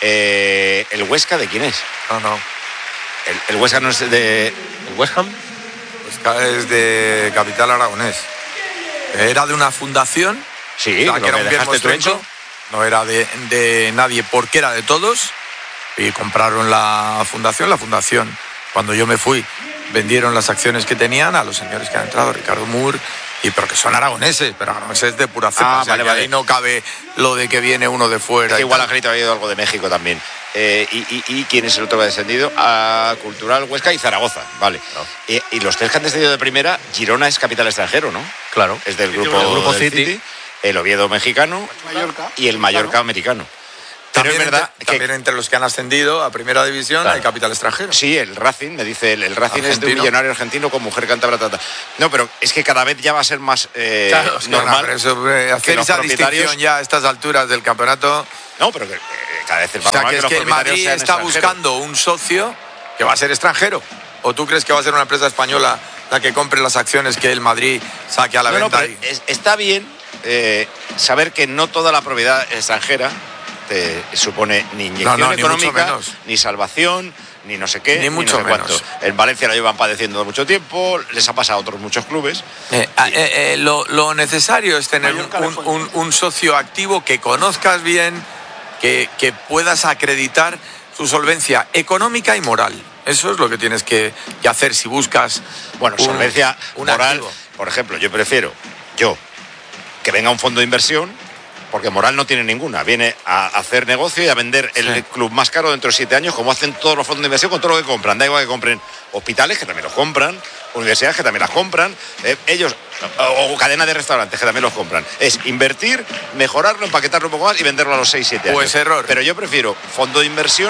[SPEAKER 5] Eh, ¿El Huesca de quién es?
[SPEAKER 9] No, no.
[SPEAKER 5] El, el Huesca no es de...
[SPEAKER 10] ¿El West Ham?
[SPEAKER 9] Huesca es de capital aragonés. Era de una fundación.
[SPEAKER 5] Sí,
[SPEAKER 9] o sea, que era un bien mostruoso. No era de, de nadie porque era de todos. Y compraron la fundación. La fundación, cuando yo me fui, vendieron las acciones que tenían a los señores que han entrado, Ricardo Moore, y pero que son aragoneses, pero aragoneses de pura cepa.
[SPEAKER 5] Ah,
[SPEAKER 9] o sea,
[SPEAKER 5] vale,
[SPEAKER 9] que
[SPEAKER 5] vale.
[SPEAKER 9] Ahí no cabe lo de que viene uno de fuera.
[SPEAKER 5] Es que igual Angelito había ido algo de México también. Eh, y, y, ¿Y quién es el otro que ha descendido? A Cultural, Huesca y Zaragoza, vale. No. Y, y los tres que han descendido de primera, Girona es capital extranjero, ¿no?
[SPEAKER 10] Claro.
[SPEAKER 5] Es del grupo,
[SPEAKER 10] el grupo
[SPEAKER 5] del
[SPEAKER 10] City.
[SPEAKER 5] City, el Oviedo mexicano
[SPEAKER 17] Mallorca.
[SPEAKER 5] y el Mallorca claro. americano. Pero
[SPEAKER 9] también
[SPEAKER 5] es verdad
[SPEAKER 9] entre,
[SPEAKER 5] que
[SPEAKER 9] también entre los que han ascendido a primera división claro. hay capital extranjero.
[SPEAKER 5] Sí, el Racing, me dice, el, el Racing
[SPEAKER 9] argentino.
[SPEAKER 5] Es de un millonario argentino con mujer cántabra. Tata. No, pero es que cada vez ya va a ser más eh,
[SPEAKER 9] claro,
[SPEAKER 5] normal.
[SPEAKER 9] No, eso, eh, hacer esa distinción ya a estas alturas del campeonato.
[SPEAKER 5] No, pero que eh, cada vez es
[SPEAKER 9] o sea,
[SPEAKER 5] más
[SPEAKER 9] que,
[SPEAKER 5] que
[SPEAKER 9] es
[SPEAKER 5] los
[SPEAKER 9] que el Madrid está buscando un socio que va a ser extranjero. ¿O tú crees que va a ser una empresa española la que compre las acciones que el Madrid saque a la
[SPEAKER 5] no,
[SPEAKER 9] venta?
[SPEAKER 5] No, pero es, está bien eh, saber que no toda la propiedad extranjera te supone ni inyección
[SPEAKER 9] no, no,
[SPEAKER 5] económica, ni, ni salvación, ni no sé qué,
[SPEAKER 9] ni,
[SPEAKER 5] ni
[SPEAKER 9] mucho
[SPEAKER 5] no sé
[SPEAKER 9] menos.
[SPEAKER 5] Cuánto. En Valencia lo llevan padeciendo mucho tiempo, les ha pasado a otros muchos clubes.
[SPEAKER 9] Eh, eh, eh, lo, lo necesario es tener un, un, un, un socio activo que conozcas bien, que, que puedas acreditar su solvencia económica y moral. Eso es lo que tienes que, que hacer si buscas.
[SPEAKER 5] Bueno,
[SPEAKER 9] un,
[SPEAKER 5] solvencia
[SPEAKER 9] un
[SPEAKER 5] moral,
[SPEAKER 9] activo.
[SPEAKER 5] Por ejemplo, yo prefiero, yo, que venga un fondo de inversión. Porque moral no tiene ninguna. Viene a hacer negocio y a vender el sí. club más caro dentro de siete años, como hacen todos los fondos de inversión con todo lo que compran. Da igual que compren hospitales, que también los compran, universidades, que también las compran, eh, ellos, o, o cadenas de restaurantes, que también los compran. Es invertir, mejorarlo, empaquetarlo un poco más y venderlo a los seis, siete años.
[SPEAKER 9] Pues error.
[SPEAKER 5] Pero yo prefiero fondo de inversión,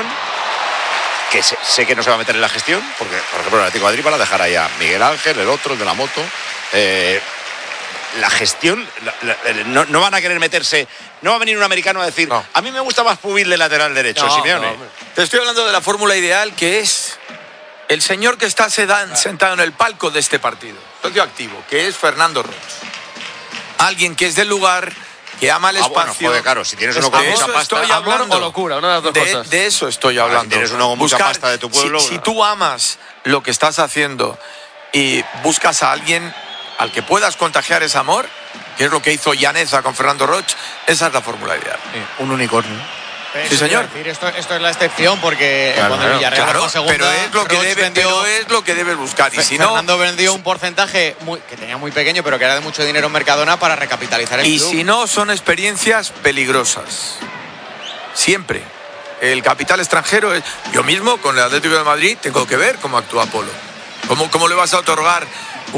[SPEAKER 5] que sé, sé que no se va a meter en la gestión, porque, por ejemplo, el Atlético de Madrid van a dejar ahí a Miguel Ángel, el otro, el de la moto. Eh, La gestión, la, la, no, no van a querer meterse, no va a venir un americano a decir, no. A mí me gusta más Pubil de lateral derecho, no, Simeone. No,
[SPEAKER 9] te estoy hablando de la fórmula ideal, que es el señor que está sedan, claro. sentado en el palco de este partido, socio activo, que es Fernando Roch. Alguien que es del lugar, que ama el
[SPEAKER 5] ah,
[SPEAKER 9] espacio.
[SPEAKER 5] Bueno, joder, claro, si tienes uno con mucha pasta,
[SPEAKER 9] estoy hablando,
[SPEAKER 10] o locura, una de las dos
[SPEAKER 9] de,
[SPEAKER 10] cosas.
[SPEAKER 9] De eso estoy hablando. Ah, si
[SPEAKER 5] tienes uno con mucha
[SPEAKER 9] Buscar,
[SPEAKER 5] pasta de tu pueblo.
[SPEAKER 9] Si, si tú amas lo que estás haciendo y buscas a alguien al que puedas contagiar ese amor, que es lo que hizo Llaneza con Fernando Roch, esa es la fórmula ideal.
[SPEAKER 8] Sí, un unicornio.
[SPEAKER 6] Pero
[SPEAKER 9] sí, señor.
[SPEAKER 6] Decir, esto, esto es la excepción porque
[SPEAKER 9] Claro,
[SPEAKER 6] cuando el Villarreal
[SPEAKER 9] claro,
[SPEAKER 6] fue segunda,
[SPEAKER 9] pero es lo que
[SPEAKER 6] Roch
[SPEAKER 9] debe,
[SPEAKER 6] vendió,
[SPEAKER 9] pero es lo que debes buscar. Y si no,
[SPEAKER 6] Fernando vendió un porcentaje muy, que tenía muy pequeño, pero que era de mucho dinero en Mercadona para recapitalizar el
[SPEAKER 9] y
[SPEAKER 6] club.
[SPEAKER 9] si no, son experiencias peligrosas. Siempre. El capital extranjero es... Yo mismo, con el Atlético de Madrid, tengo que ver cómo actúa Polo. ¿Cómo, cómo le vas a otorgar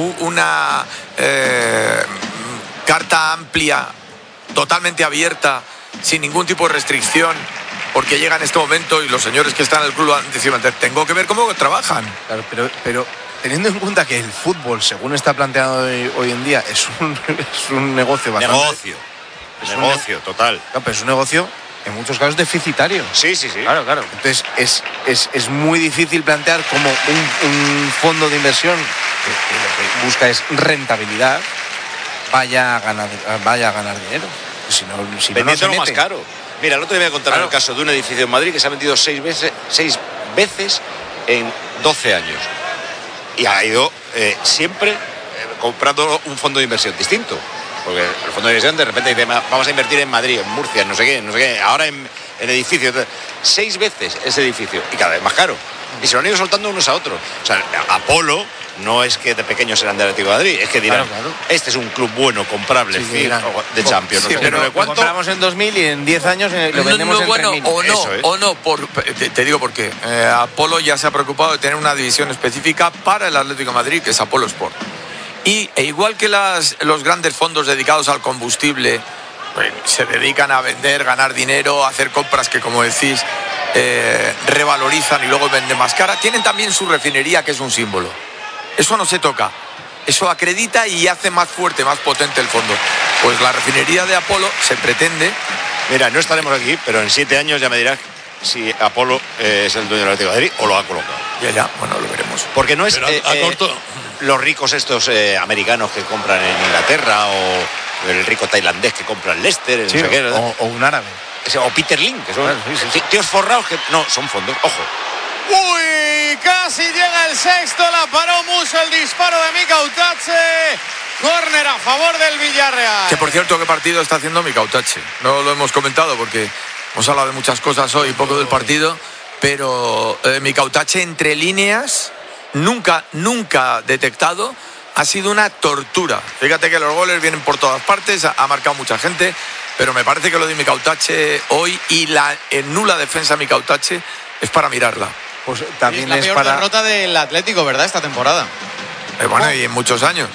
[SPEAKER 9] una eh, carta amplia, totalmente abierta, sin ningún tipo de restricción? Porque llega en este momento y los señores que están en el club decían, tengo que ver cómo trabajan.
[SPEAKER 8] Claro, pero, pero teniendo en cuenta que el fútbol, según está planteado hoy, hoy en día, es un, es un negocio bastante...
[SPEAKER 5] Negocio.
[SPEAKER 8] Es
[SPEAKER 5] negocio,
[SPEAKER 8] un,
[SPEAKER 5] total.
[SPEAKER 8] Claro, pero es un negocio en muchos casos deficitario.
[SPEAKER 5] Sí, sí, sí.
[SPEAKER 8] Claro, claro. Entonces es, es, es muy difícil plantear como un, un fondo de inversión que, que lo que busca es rentabilidad, vaya a ganar, vaya a ganar dinero. Si no, si no, no se
[SPEAKER 5] Vendiéndolo más
[SPEAKER 8] mete.
[SPEAKER 5] caro. Mira, el otro día voy a contar
[SPEAKER 8] Claro.
[SPEAKER 5] el caso de un edificio en Madrid que se ha vendido seis veces, seis veces en doce años. Y ha ido eh, siempre eh, comprando un fondo de inversión distinto. Porque el fondo de inversión de repente dice, vamos a invertir en Madrid, en Murcia, en no sé qué, no sé qué, ahora en, en edificios. Seis veces ese edificio y cada vez más caro. Y se lo han ido soltando unos a otros. O sea, Apolo no es que de pequeños eran del Atlético de Madrid, es que dirán,
[SPEAKER 8] Claro, claro.
[SPEAKER 5] este es un club bueno, comprable,
[SPEAKER 8] Sí,
[SPEAKER 5] fin,
[SPEAKER 8] dirán,
[SPEAKER 5] de Champions.
[SPEAKER 8] sí,
[SPEAKER 5] no sé qué,
[SPEAKER 8] pero
[SPEAKER 5] no sé
[SPEAKER 8] lo
[SPEAKER 5] cuánto.
[SPEAKER 8] compramos en dos mil y en diez años eh, lo
[SPEAKER 9] No,
[SPEAKER 8] vendemos
[SPEAKER 9] no,
[SPEAKER 8] en
[SPEAKER 9] bueno,
[SPEAKER 8] tres mil.
[SPEAKER 9] o no,
[SPEAKER 5] Eso es.
[SPEAKER 9] o no, por, te, te digo por qué. Eh, Apolo ya se ha preocupado de tener una división específica para el Atlético de Madrid, que es Apolo Sport. Y e igual que las, los grandes fondos dedicados al combustible pues, se dedican a vender, ganar dinero, hacer compras que, como decís, eh, revalorizan y luego venden más cara, tienen también su refinería, que es un símbolo. Eso no se toca. Eso acredita y hace más fuerte, más potente el fondo. Pues la refinería de Apolo se pretende...
[SPEAKER 5] Mira, no estaremos aquí, pero en siete años ya me dirás si Apolo eh, es el dueño del Atlético de Madrid o lo ha colocado.
[SPEAKER 9] Ya, ya, bueno, lo veremos.
[SPEAKER 5] Porque no es
[SPEAKER 13] Pero a-
[SPEAKER 5] eh,
[SPEAKER 13] a
[SPEAKER 5] eh,
[SPEAKER 13] corto-
[SPEAKER 5] los ricos estos eh, americanos que compran en Inglaterra o el rico tailandés que compra en Leicester, en
[SPEAKER 8] Sí,
[SPEAKER 5] no sé qué, ¿verdad?
[SPEAKER 8] o, o un árabe.
[SPEAKER 5] Ese- o Peter Lim, que son
[SPEAKER 8] Claro, sí, sí, sí.
[SPEAKER 5] tíos forrados que no, son fondos, ojo.
[SPEAKER 6] Uy, casi llega el sexto, la paró Muso, el disparo de Mika Utache. Córner a favor del Villarreal.
[SPEAKER 9] Que por cierto, ¿qué partido está haciendo Mika Utache? No lo hemos comentado porque hemos hablado de muchas cosas hoy, poco del partido, pero eh, Mika Utache entre líneas, nunca, nunca detectado, ha sido una tortura. Fíjate que los goles vienen por todas partes, ha, ha marcado mucha gente, pero me parece que lo de Mika Utache hoy y la eh, nula defensa de Mika Utache es para mirarla.
[SPEAKER 8] Pues
[SPEAKER 6] Es
[SPEAKER 8] también
[SPEAKER 6] la
[SPEAKER 8] es
[SPEAKER 6] peor
[SPEAKER 8] para...
[SPEAKER 6] derrota del Atlético, ¿verdad? Esta temporada.
[SPEAKER 9] Eh, bueno, y en muchos años.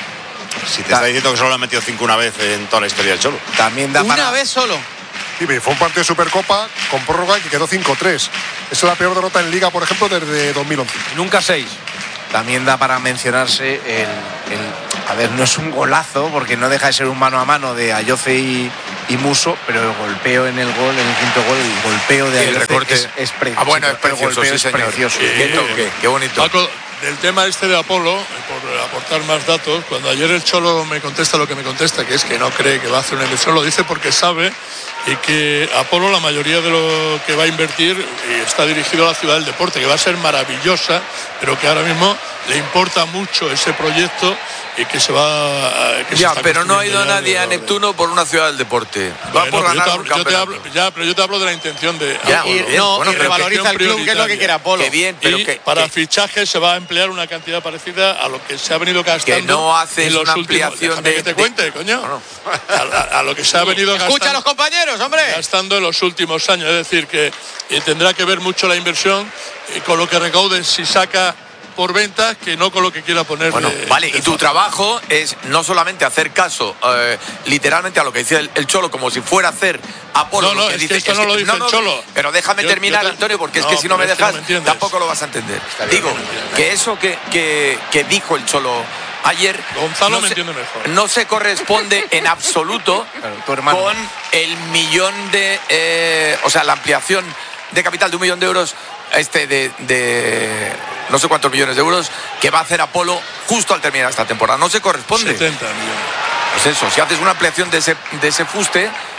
[SPEAKER 5] Si te está diciendo que solo le han metido cinco una vez en toda la historia del Cholo.
[SPEAKER 8] También da
[SPEAKER 6] Una
[SPEAKER 8] para...
[SPEAKER 6] vez solo.
[SPEAKER 11] Sí, pero fue un partido de Supercopa con prórroga y que quedó cinco tres. Esa es la peor derrota en Liga, por ejemplo, desde dos mil once.
[SPEAKER 3] Nunca seis.
[SPEAKER 8] También da para mencionarse el, el- A ver, no es un golazo, porque no deja de ser un mano a mano de Ayoce y, y Muso, pero el golpeo en el gol, en el quinto gol, el golpeo de
[SPEAKER 9] Y el
[SPEAKER 8] Ayoce
[SPEAKER 9] recorte.
[SPEAKER 8] es, es precioso.
[SPEAKER 9] Ah, bueno, es
[SPEAKER 8] El
[SPEAKER 9] precioso,
[SPEAKER 8] golpeo
[SPEAKER 9] sí,
[SPEAKER 8] es
[SPEAKER 9] señor.
[SPEAKER 8] precioso.
[SPEAKER 13] Sí.
[SPEAKER 9] Qué toque, qué bonito.
[SPEAKER 13] Paco, del tema este de Apolo, por aportar más datos, cuando ayer el Cholo me contesta lo que me contesta, que es que no cree que va a hacer una inversión, lo dice porque sabe y que Apolo, la mayoría de lo que va a invertir eh, está dirigido a la ciudad del deporte, que va a ser maravillosa, pero que ahora mismo le importa mucho ese proyecto y que se va a, que se
[SPEAKER 9] Ya,
[SPEAKER 13] está
[SPEAKER 9] pero no ha ido
[SPEAKER 13] construyendo ya
[SPEAKER 9] nadie a
[SPEAKER 13] alrededor.
[SPEAKER 9] Neptuno por una ciudad del deporte. Va
[SPEAKER 13] Bueno,
[SPEAKER 9] por
[SPEAKER 13] pero yo
[SPEAKER 9] ganar
[SPEAKER 13] te
[SPEAKER 9] un
[SPEAKER 13] hablo- yo te
[SPEAKER 9] campeonato.
[SPEAKER 13] hablo- ya, pero yo te hablo de la intención de
[SPEAKER 9] Ya,
[SPEAKER 13] Apolo.
[SPEAKER 6] Y,
[SPEAKER 9] bien,
[SPEAKER 6] no,
[SPEAKER 9] bueno,
[SPEAKER 6] y
[SPEAKER 9] pero
[SPEAKER 6] revaloriza el club, que es lo que quiere Apolo.
[SPEAKER 9] Qué bien, pero
[SPEAKER 13] y
[SPEAKER 9] que,
[SPEAKER 13] para
[SPEAKER 9] que-
[SPEAKER 13] fichajes se va a emplear una cantidad parecida a lo que se ha venido gastando.
[SPEAKER 9] que no haces
[SPEAKER 13] en los
[SPEAKER 9] una
[SPEAKER 13] últimos-
[SPEAKER 9] ampliación
[SPEAKER 13] déjame
[SPEAKER 9] de...
[SPEAKER 13] que te
[SPEAKER 9] de-
[SPEAKER 13] cuente, coño.
[SPEAKER 9] No, no.
[SPEAKER 13] A, a- a lo que se ha venido
[SPEAKER 6] Escucha a
[SPEAKER 13] gastando,
[SPEAKER 6] los compañeros, hombre.
[SPEAKER 13] gastando en los últimos años. Es decir, que eh, tendrá que ver mucho la inversión eh, con lo que recaude si saca por ventas que no con lo que quiera poner.
[SPEAKER 9] Bueno,
[SPEAKER 13] de-
[SPEAKER 9] vale,
[SPEAKER 13] de
[SPEAKER 9] y tu
[SPEAKER 13] fondo.
[SPEAKER 9] trabajo es no solamente hacer caso eh, literalmente a lo que dice el, el Cholo, como si fuera a hacer Apolo.
[SPEAKER 13] No, no,
[SPEAKER 9] lo que
[SPEAKER 13] es
[SPEAKER 9] dice,
[SPEAKER 13] que esto no lo dice el Cholo.
[SPEAKER 9] Pero déjame
[SPEAKER 13] Yo-
[SPEAKER 9] terminar,
[SPEAKER 13] yo te-
[SPEAKER 9] Antonio, porque es
[SPEAKER 13] No,
[SPEAKER 9] que si no me
[SPEAKER 13] pero es que no
[SPEAKER 9] dejas,
[SPEAKER 13] me entiendes.
[SPEAKER 9] tampoco lo vas a entender.
[SPEAKER 13] bien
[SPEAKER 9] Digo,
[SPEAKER 13] que me entiendas.
[SPEAKER 9] que eso que, que, que dijo el Cholo ayer
[SPEAKER 13] Gonzalo
[SPEAKER 9] no
[SPEAKER 13] me
[SPEAKER 9] se,
[SPEAKER 13] entiende mejor.
[SPEAKER 9] no se corresponde en absoluto
[SPEAKER 8] Claro, tu hermano.
[SPEAKER 9] con el millón de... eh, o sea, la ampliación de capital de un millón de euros, este de, de no sé cuántos millones de euros, que va a hacer Apolo justo al terminar esta temporada. No se corresponde.
[SPEAKER 13] setenta millones.
[SPEAKER 9] Pues eso, si haces una ampliación de ese, de ese fuste,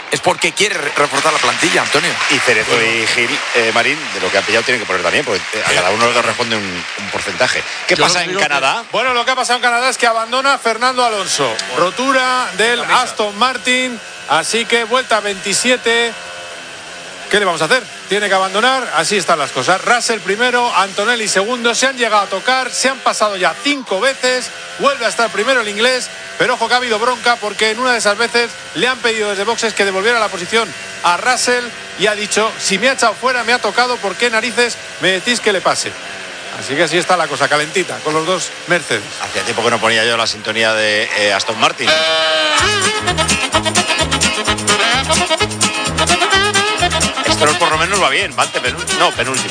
[SPEAKER 9] es porque quiere reforzar la plantilla, Antonio.
[SPEAKER 5] Y Cerezo bueno. y Gil, eh, Marín, de lo que ha pillado tienen que poner también, porque a cada uno le responde un, un porcentaje. ¿Qué Yo pasa en Canadá?
[SPEAKER 7] Que, bueno, lo que ha pasado en Canadá es que abandona Fernando Alonso. Bueno. Rotura del Aston Martin, así que vuelta veintisiete. ¿Qué le vamos a hacer? Tiene que abandonar, así están las cosas. Russell primero, Antonelli segundo, se han llegado a tocar, se han pasado ya cinco veces, vuelve a estar primero el inglés, pero ojo que ha habido bronca porque en una de esas veces le han pedido desde boxes que devolviera la posición a Russell y ha dicho, si me ha echado fuera, me ha tocado, ¿por qué narices me decís que le pase? Así que así está la cosa, calentita, con los dos Mercedes.
[SPEAKER 5] Hacía tiempo que no ponía yo la sintonía de eh, Aston Martin. Stroll por lo menos va bien, va ante penúltimo. No, penúltimo.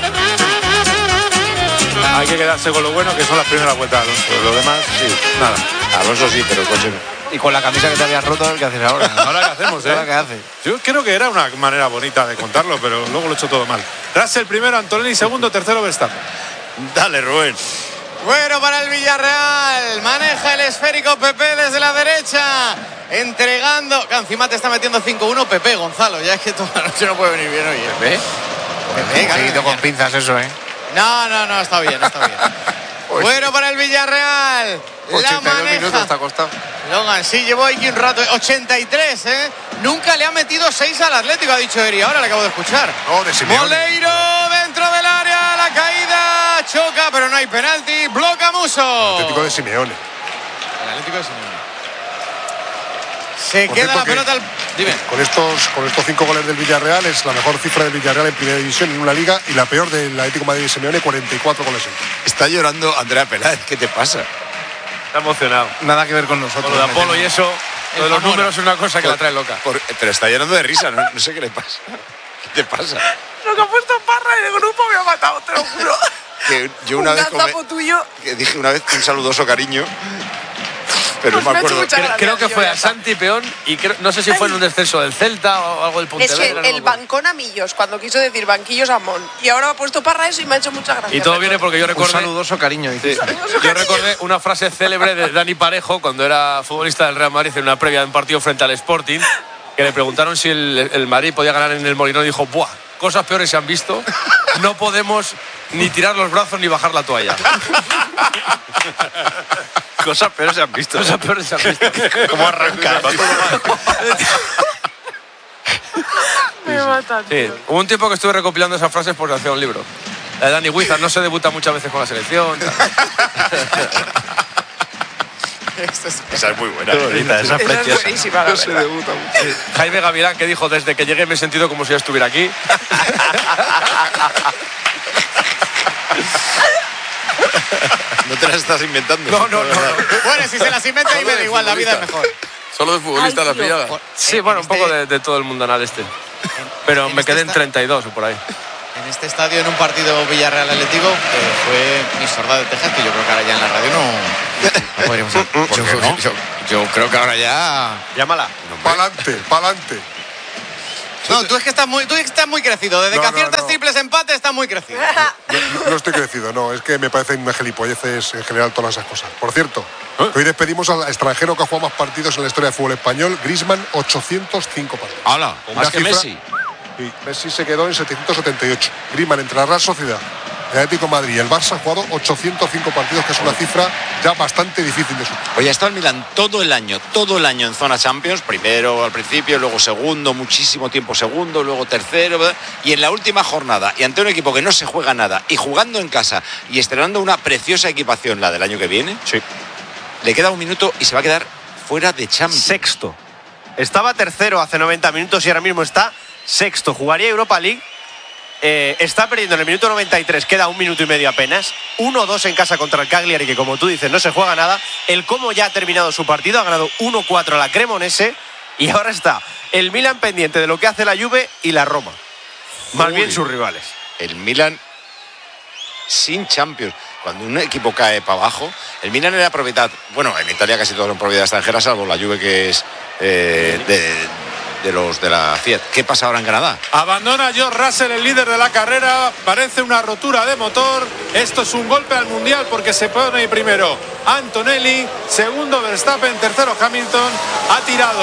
[SPEAKER 7] Hay que quedarse con lo bueno, que son las primeras vueltas de Alonso. Lo demás, sí, nada.
[SPEAKER 5] Alonso sí, pero el coche no.
[SPEAKER 10] Y con la camisa que te habías roto, ¿qué haces ahora?
[SPEAKER 7] Ahora qué hacemos, ¿eh?
[SPEAKER 10] Ahora qué hace.
[SPEAKER 7] Yo creo que era una manera bonita de contarlo, pero luego lo he hecho todo mal. Russell primero, Antonelli segundo, tercero Verstappen.
[SPEAKER 5] Dale, Rubén.
[SPEAKER 6] Bueno, para el Villarreal, maneja el esférico Pepe desde la derecha, entregando, claro, encima te está metiendo cinco uno Pepe, Gonzalo, ya es que toda la noche no puede venir bien hoy. ¿eh?
[SPEAKER 8] ¿Pepe? Pepe, claro, con pinzas eso, ¿eh?
[SPEAKER 6] No, no, no, está bien, está bien. Bueno, para el Villarreal, la maneja.
[SPEAKER 8] Minutos está costado.
[SPEAKER 6] Logan, sí, llevó aquí un rato, ochenta y tres, ¿eh? Nunca le ha metido seis al Atlético, ha dicho Eri, ahora le acabo de escuchar.
[SPEAKER 11] No, de Simeone.
[SPEAKER 6] Moleiro dentro del área, la caída, choca, pero no hay penalti, bloca Musso.
[SPEAKER 11] El Atlético de Simeone.
[SPEAKER 6] El Atlético de Simeone. Se Por queda la pelota al... Dime.
[SPEAKER 11] Con estos, con estos cinco goles del Villarreal es la mejor cifra del Villarreal en primera división en una liga y la peor del Atlético de Madrid de Simeone, cuarenta y cuatro goles.
[SPEAKER 5] Está llorando Andrea Peláez, ¿qué te pasa?
[SPEAKER 3] Está emocionado.
[SPEAKER 8] Nada que ver con nosotros.
[SPEAKER 3] Con lo de Apolo y eso, lo de los números es una cosa que por, la trae loca.
[SPEAKER 5] Por, pero está llorando de risa, no, no sé qué le pasa. ¿Qué te pasa?
[SPEAKER 12] Lo que ha puesto Parra en el grupo me ha matado, te lo juro.
[SPEAKER 5] Que yo una
[SPEAKER 12] un
[SPEAKER 5] vez
[SPEAKER 12] come, tuyo.
[SPEAKER 5] Que dije una vez un saludoso cariño. Pero
[SPEAKER 12] pues
[SPEAKER 5] no me acuerdo.
[SPEAKER 12] Creo,
[SPEAKER 3] creo que fue a Santi Peón y creo, no sé si fue en un descenso del Celta o algo del Pontevedra.
[SPEAKER 12] Es que el, el bancón a Millos, cuando quiso decir banquillos a Mon. Y ahora ha puesto Parra eso y me ha hecho mucha gracia.
[SPEAKER 3] Y todo viene porque yo recordé...
[SPEAKER 8] Un saludoso cariño.
[SPEAKER 3] Sí, yo recordé una frase célebre de Dani Parejo cuando era futbolista del Real Madrid en una previa de un partido frente al Sporting, que le preguntaron si el, el Madrid podía ganar en el Molinón y dijo, ¡buah! Cosas peores se han visto. No podemos ni tirar los brazos ni bajar la toalla.
[SPEAKER 10] Cosas peores se han visto.
[SPEAKER 3] Cosas peores se han visto.
[SPEAKER 10] ¿Cómo arranca?
[SPEAKER 12] Me matan.
[SPEAKER 3] Sí, hubo un tiempo que estuve recopilando esas frases por hacer un libro. La de Dani Huizar, no se debuta muchas veces con la selección.
[SPEAKER 5] Esa es muy buena.
[SPEAKER 10] Bonita, esa es preciosa.
[SPEAKER 12] Es buenísima, la
[SPEAKER 8] no se debuta mucho.
[SPEAKER 3] Sí. Jaime Gavilán, que dijo, desde que llegué me he sentido como si ya estuviera aquí.
[SPEAKER 5] No te las estás inventando.
[SPEAKER 3] No, no, no.
[SPEAKER 6] Bueno, si se las inventa y me da igual, la vida es mejor.
[SPEAKER 9] Solo de futbolista
[SPEAKER 12] Ay,
[SPEAKER 9] la pillada.
[SPEAKER 3] Sí, bueno, un poco de, de todo el mundanal este. Pero me quedé en treinta y dos o por ahí.
[SPEAKER 6] En este estadio, en un partido Villarreal Atlético, que fue mi sorda de Texas, que yo creo que ahora ya en la radio no, no podríamos hacer. ¿Por
[SPEAKER 8] yo,
[SPEAKER 6] qué no?
[SPEAKER 8] yo, yo creo que ahora ya...
[SPEAKER 10] Llámala.
[SPEAKER 11] Pa'lante, pa'lante.
[SPEAKER 6] No, tú es que estás muy, tú es que estás muy crecido. Desde
[SPEAKER 11] No,
[SPEAKER 6] que
[SPEAKER 11] no,
[SPEAKER 6] aciertas
[SPEAKER 11] no.
[SPEAKER 6] triples empate, estás muy crecido.
[SPEAKER 11] No, no estoy crecido, no, es que me parecen una gilipolleces en general todas esas cosas. Por cierto, ¿Eh? hoy despedimos al extranjero que ha jugado más partidos en la historia del fútbol español, Griezmann, ochocientos cinco partidos.
[SPEAKER 5] ¡Hala! Más que
[SPEAKER 11] cifra,
[SPEAKER 5] Messi.
[SPEAKER 11] Sí, Messi se quedó en setecientos setenta y ocho. Griezmann entre la Real Sociedad, el Atlético de Madrid y el Barça ha jugado ochocientos cinco partidos, que es una cifra ya bastante difícil de superar.
[SPEAKER 5] Oye, ha estado el Milan todo el año, todo el año en zona Champions, primero al principio, luego segundo, muchísimo tiempo segundo, luego tercero, ¿verdad? Y en la última jornada, y ante un equipo que no se juega nada, y jugando en casa, y estrenando una preciosa equipación, la del año que viene,
[SPEAKER 10] sí.
[SPEAKER 5] Le queda un minuto y se va a quedar fuera de Champions.
[SPEAKER 10] Sexto. Estaba tercero hace noventa minutos y ahora mismo está sexto. Jugaría Europa League. Eh, está perdiendo en el minuto noventa y tres, queda un minuto y medio apenas. uno dos en casa contra el Cagliari, que como tú dices no se juega nada. El Como ya ha terminado su partido, ha ganado uno cuatro a la Cremonese y ahora está el Milan pendiente de lo que hace la Juve y la Roma. Más
[SPEAKER 5] Uy,
[SPEAKER 10] bien sus rivales.
[SPEAKER 5] El Milan sin Champions. Cuando un equipo cae para abajo, el Milan era propiedad, bueno, en Italia casi todos son propiedad extranjera, salvo la Juve, que es eh, de, de los de la Fiat. ¿Qué pasa ahora en Canadá?
[SPEAKER 7] Abandona George Russell, el líder de la carrera. Parece una rotura de motor. Esto es un golpe al mundial porque se pone primero Antonelli, segundo Verstappen, tercero Hamilton. Ha tirado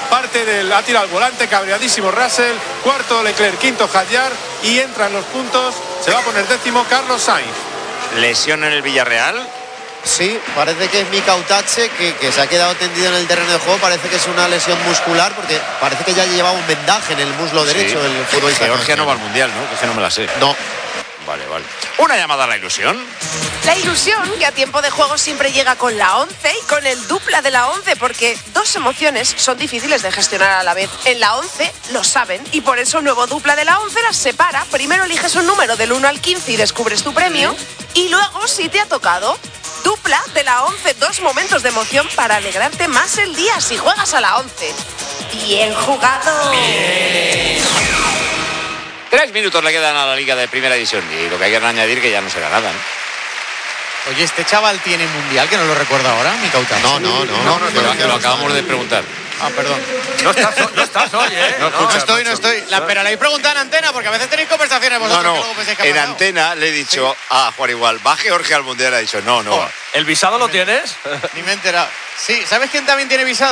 [SPEAKER 7] parte del, ha tirado al volante, cabreadísimo Russell, cuarto Leclerc, quinto Hadjar y entra en los puntos, se va a poner décimo Carlos Sainz.
[SPEAKER 5] Lesión en el Villarreal.
[SPEAKER 4] Sí, parece que es Mika Utache, que, que se ha quedado tendido en el terreno de juego. Parece que es una lesión muscular, porque parece que ya llevaba un vendaje en el muslo derecho.
[SPEAKER 5] Sí.
[SPEAKER 4] El futbolista.
[SPEAKER 5] Georgia no va al Mundial, ¿no? Que es que no me la sé.
[SPEAKER 4] No.
[SPEAKER 5] Vale, vale. Una llamada a la ilusión.
[SPEAKER 12] La ilusión, que a tiempo de juego siempre llega con la once y con el dupla de la once, porque dos emociones son difíciles de gestionar a la vez. En la once lo saben y por eso el nuevo dupla de la once las separa. Primero eliges un número del uno al quince y descubres tu premio. Y luego, si te ha tocado, dupla de la once, dos momentos de emoción para alegrarte más el día si juegas a la once. Bien jugado.
[SPEAKER 5] Bien. Tres minutos le quedan a la Liga de Primera División y lo que hay que añadir que ya no será nada, ¿no?
[SPEAKER 6] Oye, ¿este chaval tiene mundial que no lo recuerda ahora, Mika Utache?
[SPEAKER 4] No, no, no.
[SPEAKER 5] No, no, no, lo acabamos de preguntar.
[SPEAKER 6] Ah, perdón.
[SPEAKER 3] No estás, no estás hoy, ¿eh?
[SPEAKER 5] No,
[SPEAKER 6] No, no estoy, no estoy. La, pero le habéis preguntado en antena, porque a veces tenéis conversaciones vosotros.
[SPEAKER 5] No,
[SPEAKER 6] que
[SPEAKER 5] no,
[SPEAKER 6] luego pensáis que ha
[SPEAKER 5] en
[SPEAKER 6] pasado.
[SPEAKER 5] antena le he dicho a Juan Igual, va Georgia al Mundial, ha dicho, no, no va.
[SPEAKER 3] ¿El visado lo tienes?
[SPEAKER 6] Ni me he enterado. Sí, ¿sabes quién también tiene visado?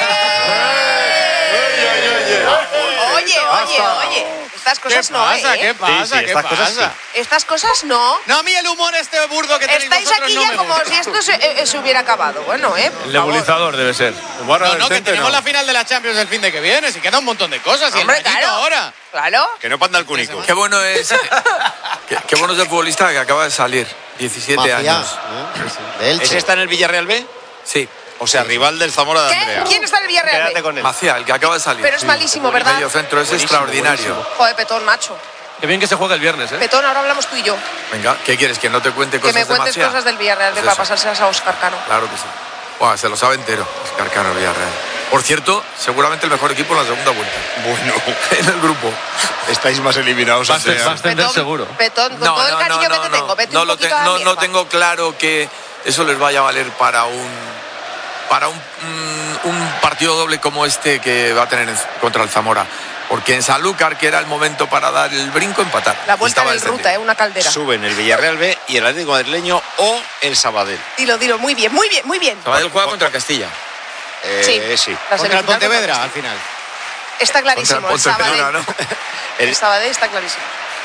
[SPEAKER 12] Oye, oye, oye. Estas cosas
[SPEAKER 6] ¿Qué
[SPEAKER 12] no,
[SPEAKER 6] pasa?
[SPEAKER 12] ¿eh?
[SPEAKER 6] ¿Qué pasa?
[SPEAKER 10] Sí, sí,
[SPEAKER 6] ¿Qué
[SPEAKER 10] estas
[SPEAKER 6] pasa?
[SPEAKER 10] cosas sí.
[SPEAKER 12] Estas cosas no.
[SPEAKER 6] No, a mí el humor este burdo que tenéis
[SPEAKER 12] Estáis
[SPEAKER 6] vosotros
[SPEAKER 12] aquí
[SPEAKER 6] no
[SPEAKER 12] ya
[SPEAKER 6] me
[SPEAKER 12] como
[SPEAKER 6] gusta.
[SPEAKER 12] si esto se, eh, se hubiera acabado. Bueno, ¿eh? Por
[SPEAKER 3] El
[SPEAKER 12] favor.
[SPEAKER 3] nebulizador debe ser.
[SPEAKER 6] No, no, que tenemos la final de la Champions el fin de que viene. Si queda un montón de cosas. Y el
[SPEAKER 12] Hombre,
[SPEAKER 6] ratito
[SPEAKER 12] claro.
[SPEAKER 6] ahora.
[SPEAKER 12] Claro.
[SPEAKER 5] Que no panda el cúnico.
[SPEAKER 9] Qué bueno es. qué, qué bueno es el futbolista que acaba de salir. diecisiete
[SPEAKER 4] Maciá,
[SPEAKER 9] años.
[SPEAKER 4] ¿eh? Sí, de Elche.
[SPEAKER 5] ¿Ese está en el Villarreal B?
[SPEAKER 9] Sí.
[SPEAKER 5] O sea, rival del Zamora de
[SPEAKER 12] ¿Qué?
[SPEAKER 5] Andrea.
[SPEAKER 12] ¿Quién está en el Villarreal?
[SPEAKER 10] Quédate con él.
[SPEAKER 9] Macía, el que acaba de salir.
[SPEAKER 12] Pero es malísimo, ¿verdad?
[SPEAKER 9] Medio centro es extraordinario.
[SPEAKER 12] Joder, Petón, macho.
[SPEAKER 3] Qué bien que se juega el viernes, ¿eh?
[SPEAKER 12] Petón, ahora hablamos tú y yo.
[SPEAKER 9] Venga, ¿qué quieres? ¿Que no te cuente
[SPEAKER 12] Que
[SPEAKER 9] cosas
[SPEAKER 12] me
[SPEAKER 9] de
[SPEAKER 12] cuentes
[SPEAKER 9] Macía?
[SPEAKER 12] cosas del Villarreal
[SPEAKER 9] Pues
[SPEAKER 12] para
[SPEAKER 9] eso.
[SPEAKER 12] pasárselas a Óscar Cano.
[SPEAKER 9] Claro que sí. Buah, se lo sabe entero. Oscar Cano Villarreal. Por cierto, seguramente el mejor equipo en la segunda vuelta.
[SPEAKER 5] Bueno,
[SPEAKER 9] en el grupo.
[SPEAKER 5] Estáis más eliminados.
[SPEAKER 3] Va a ascender, va a ascender
[SPEAKER 12] Petón,
[SPEAKER 3] seguro.
[SPEAKER 12] Petón, con todo el cariño que te tengo, vete
[SPEAKER 9] no
[SPEAKER 12] un
[SPEAKER 9] lo
[SPEAKER 12] poquito
[SPEAKER 9] te-
[SPEAKER 12] a la
[SPEAKER 9] no,
[SPEAKER 12] mierda.
[SPEAKER 9] no tengo claro que eso les vaya a valer para un para un, mm, un partido doble como este que va a tener en- contra el Zamora. Porque en Sanlúcar, que era el momento para dar el brinco, empatar.
[SPEAKER 12] La
[SPEAKER 9] Y
[SPEAKER 12] vuelta
[SPEAKER 9] estaba
[SPEAKER 12] del
[SPEAKER 9] descendido.
[SPEAKER 12] ruta, ¿eh? Una caldera.
[SPEAKER 5] Suben el Villarreal B y el Atlético Madrileño o el Sabadell.
[SPEAKER 12] Dilo, dilo, muy bien, muy bien, muy bien.
[SPEAKER 9] Sabadell juega contra Castilla.
[SPEAKER 5] Eh,
[SPEAKER 12] Sí.
[SPEAKER 5] sí.
[SPEAKER 12] La
[SPEAKER 6] Contra el
[SPEAKER 12] semifinal
[SPEAKER 6] Pontevedra,
[SPEAKER 12] contra-
[SPEAKER 6] al final.
[SPEAKER 12] Está clarísimo, el Sabadell.
[SPEAKER 9] ¿no?
[SPEAKER 12] El Sabadell está clarísimo.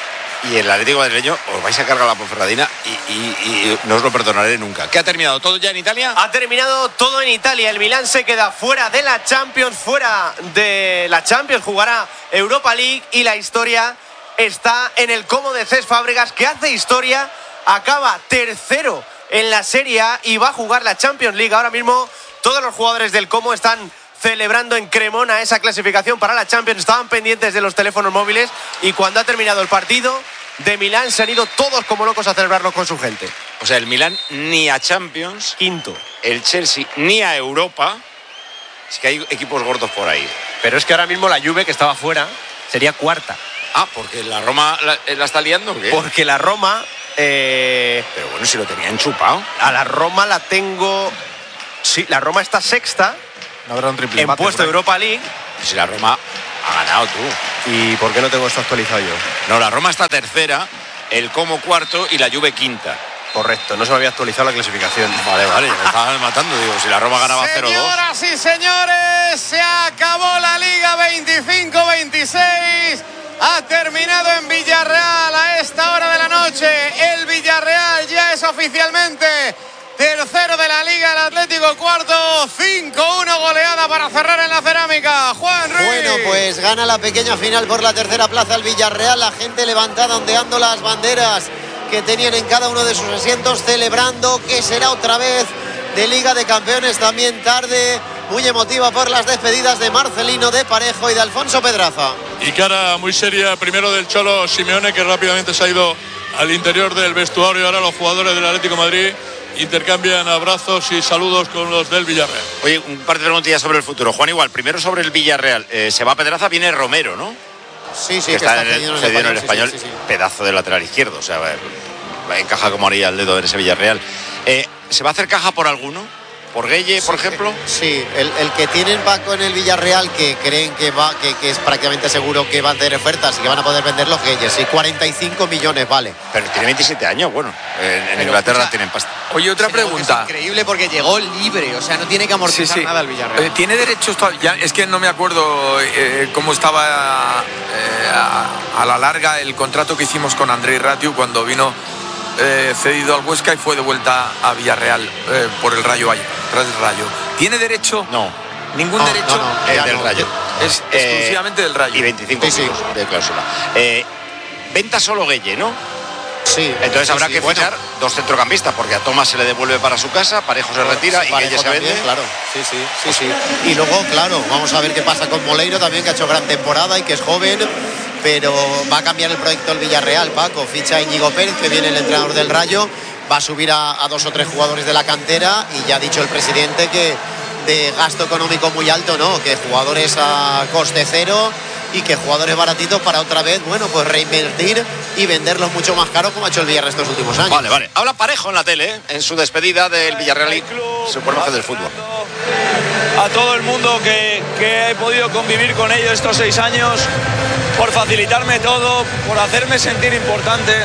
[SPEAKER 5] Y el Atlético Madrileño os vais a cargar la Ponferradina y, y- y no os lo perdonaré nunca. ¿Qué ha terminado? ¿Todo ya en Italia?
[SPEAKER 10] Ha terminado todo en Italia. El Milán se queda fuera de la Champions, fuera de la Champions, jugará Europa League y la historia está en el Como de Cesc Fábregas, que hace historia, acaba tercero en la Serie A y va a jugar la Champions League. Ahora mismo todos los jugadores del Como están celebrando en Cremona esa clasificación para la Champions, estaban pendientes de los teléfonos móviles y cuando ha terminado el partido de Milán se han ido todos como locos a celebrarlo con su gente.
[SPEAKER 5] O sea, el Milán ni a Champions,
[SPEAKER 10] Quinto.
[SPEAKER 5] el Chelsea ni a Europa. Es que hay equipos gordos por ahí.
[SPEAKER 10] Pero es que ahora mismo la Juve, que estaba fuera, sería cuarta.
[SPEAKER 5] Ah, porque la Roma la, la está liando, ¿o qué?
[SPEAKER 10] Porque la Roma... eh,
[SPEAKER 5] Pero bueno, si lo tenían chupado.
[SPEAKER 10] a la Roma la tengo... Sí, la Roma está sexta
[SPEAKER 6] No habrá un triple
[SPEAKER 10] en puesto de Europa League.
[SPEAKER 5] Si la Roma ha ganado tú.
[SPEAKER 10] ¿Y por qué no tengo esto actualizado yo?
[SPEAKER 5] No, la Roma está tercera, el Como cuarto y la Juve quinta.
[SPEAKER 10] Correcto, no se me había actualizado la clasificación.
[SPEAKER 5] Vale, vale, me estaban matando. Digo, si la Roma ganaba cero dos.
[SPEAKER 6] Señoras y señores, se acabó la Liga veinticinco veintiséis. Ha terminado en Villarreal a esta hora de la noche. El Villarreal ya es oficialmente tercero de la Liga, el Atlético cuarto. cinco uno goleada para cerrar en la cerámica. Juan Ruiz.
[SPEAKER 4] Bueno, pues gana la pequeña final por la tercera plaza el Villarreal. La gente levantada, ondeando las banderas que tenían en cada uno de sus asientos, celebrando que será otra vez de Liga de Campeones. También tarde muy emotiva por las despedidas de Marcelino, de Parejo y de Alfonso Pedraza.
[SPEAKER 13] Y cara muy seria primero del Cholo Simeone, que rápidamente se ha ido al interior del vestuario. Y ahora los jugadores del Atlético de Madrid intercambian abrazos y saludos con los del Villarreal.
[SPEAKER 5] Oye, un par de preguntillas sobre el futuro. Juan, igual, primero sobre el Villarreal. Eh, se va Pedraza, viene Romero, ¿no?
[SPEAKER 4] Sí, sí,
[SPEAKER 5] que,
[SPEAKER 4] que
[SPEAKER 5] está,
[SPEAKER 4] está
[SPEAKER 5] en el,
[SPEAKER 4] cedido en el
[SPEAKER 5] cedido en el
[SPEAKER 4] español,
[SPEAKER 5] español,
[SPEAKER 4] sí, sí, sí, sí.
[SPEAKER 5] pedazo de lateral izquierdo. O sea, va- va- encaja como haría el dedo en ese Villarreal. Eh, ¿Se va a hacer caja por alguno? por Gueye, por ejemplo.
[SPEAKER 4] Sí, el, el que tienen Paco en el Villarreal, que creen que va que, que es prácticamente seguro que van a tener ofertas y que van a poder vender los Gueye. Sí, cuarenta y cinco millones vale.
[SPEAKER 5] Pero tiene veintisiete años, bueno, en, en Inglaterra escucha, tienen pasta.
[SPEAKER 17] Oye, otra pregunta.
[SPEAKER 6] Es increíble porque llegó libre, o sea, no tiene que amortizar sí, sí. nada el Villarreal.
[SPEAKER 17] Eh, ¿Tiene derechos todavía? Es que no me acuerdo eh, cómo estaba eh, a, a la larga el contrato que hicimos con Andrei Ratiu cuando vino eh, cedido al Huesca y fue de vuelta a Villarreal eh, por el Rayo Vallecano. Tras el Rayo. ¿Tiene derecho?
[SPEAKER 5] No.
[SPEAKER 17] ¿Ningún
[SPEAKER 5] no,
[SPEAKER 17] derecho?
[SPEAKER 5] No, no, el del
[SPEAKER 17] no,
[SPEAKER 5] Rayo.
[SPEAKER 17] Es eh, exclusivamente del Rayo.
[SPEAKER 5] Y veinticinco sí, kilos sí. de cláusula. Eh, venta solo Gueye, ¿no?
[SPEAKER 4] Sí.
[SPEAKER 5] Entonces
[SPEAKER 4] sí,
[SPEAKER 5] habrá
[SPEAKER 4] sí,
[SPEAKER 5] que
[SPEAKER 4] bueno.
[SPEAKER 5] fichar dos centrocampistas, porque a Tomás se le devuelve para su casa, Parejo se retira sí, y Gueye se vende.
[SPEAKER 4] Claro, sí, sí, sí, sí. Y luego, claro, vamos a ver qué pasa con Moleiro también, que ha hecho gran temporada y que es joven, pero va a cambiar el proyecto del Villarreal, Paco. Ficha a Íñigo Pérez, que viene el entrenador del Rayo. Va a subir a, a dos o tres jugadores de la cantera y ya ha dicho el presidente que de gasto económico muy alto, ¿no? Que jugadores a coste cero y que jugadores baratitos para otra vez, bueno, pues reinvertir y venderlos mucho más caros como ha hecho el Villarreal estos últimos años.
[SPEAKER 5] Vale, vale. Habla Parejo en la tele, ¿eh? En su despedida del Villarreal y su formación del fútbol.
[SPEAKER 18] A todo el mundo que, que he podido convivir con ellos estos seis años, por facilitarme todo, por hacerme sentir importante.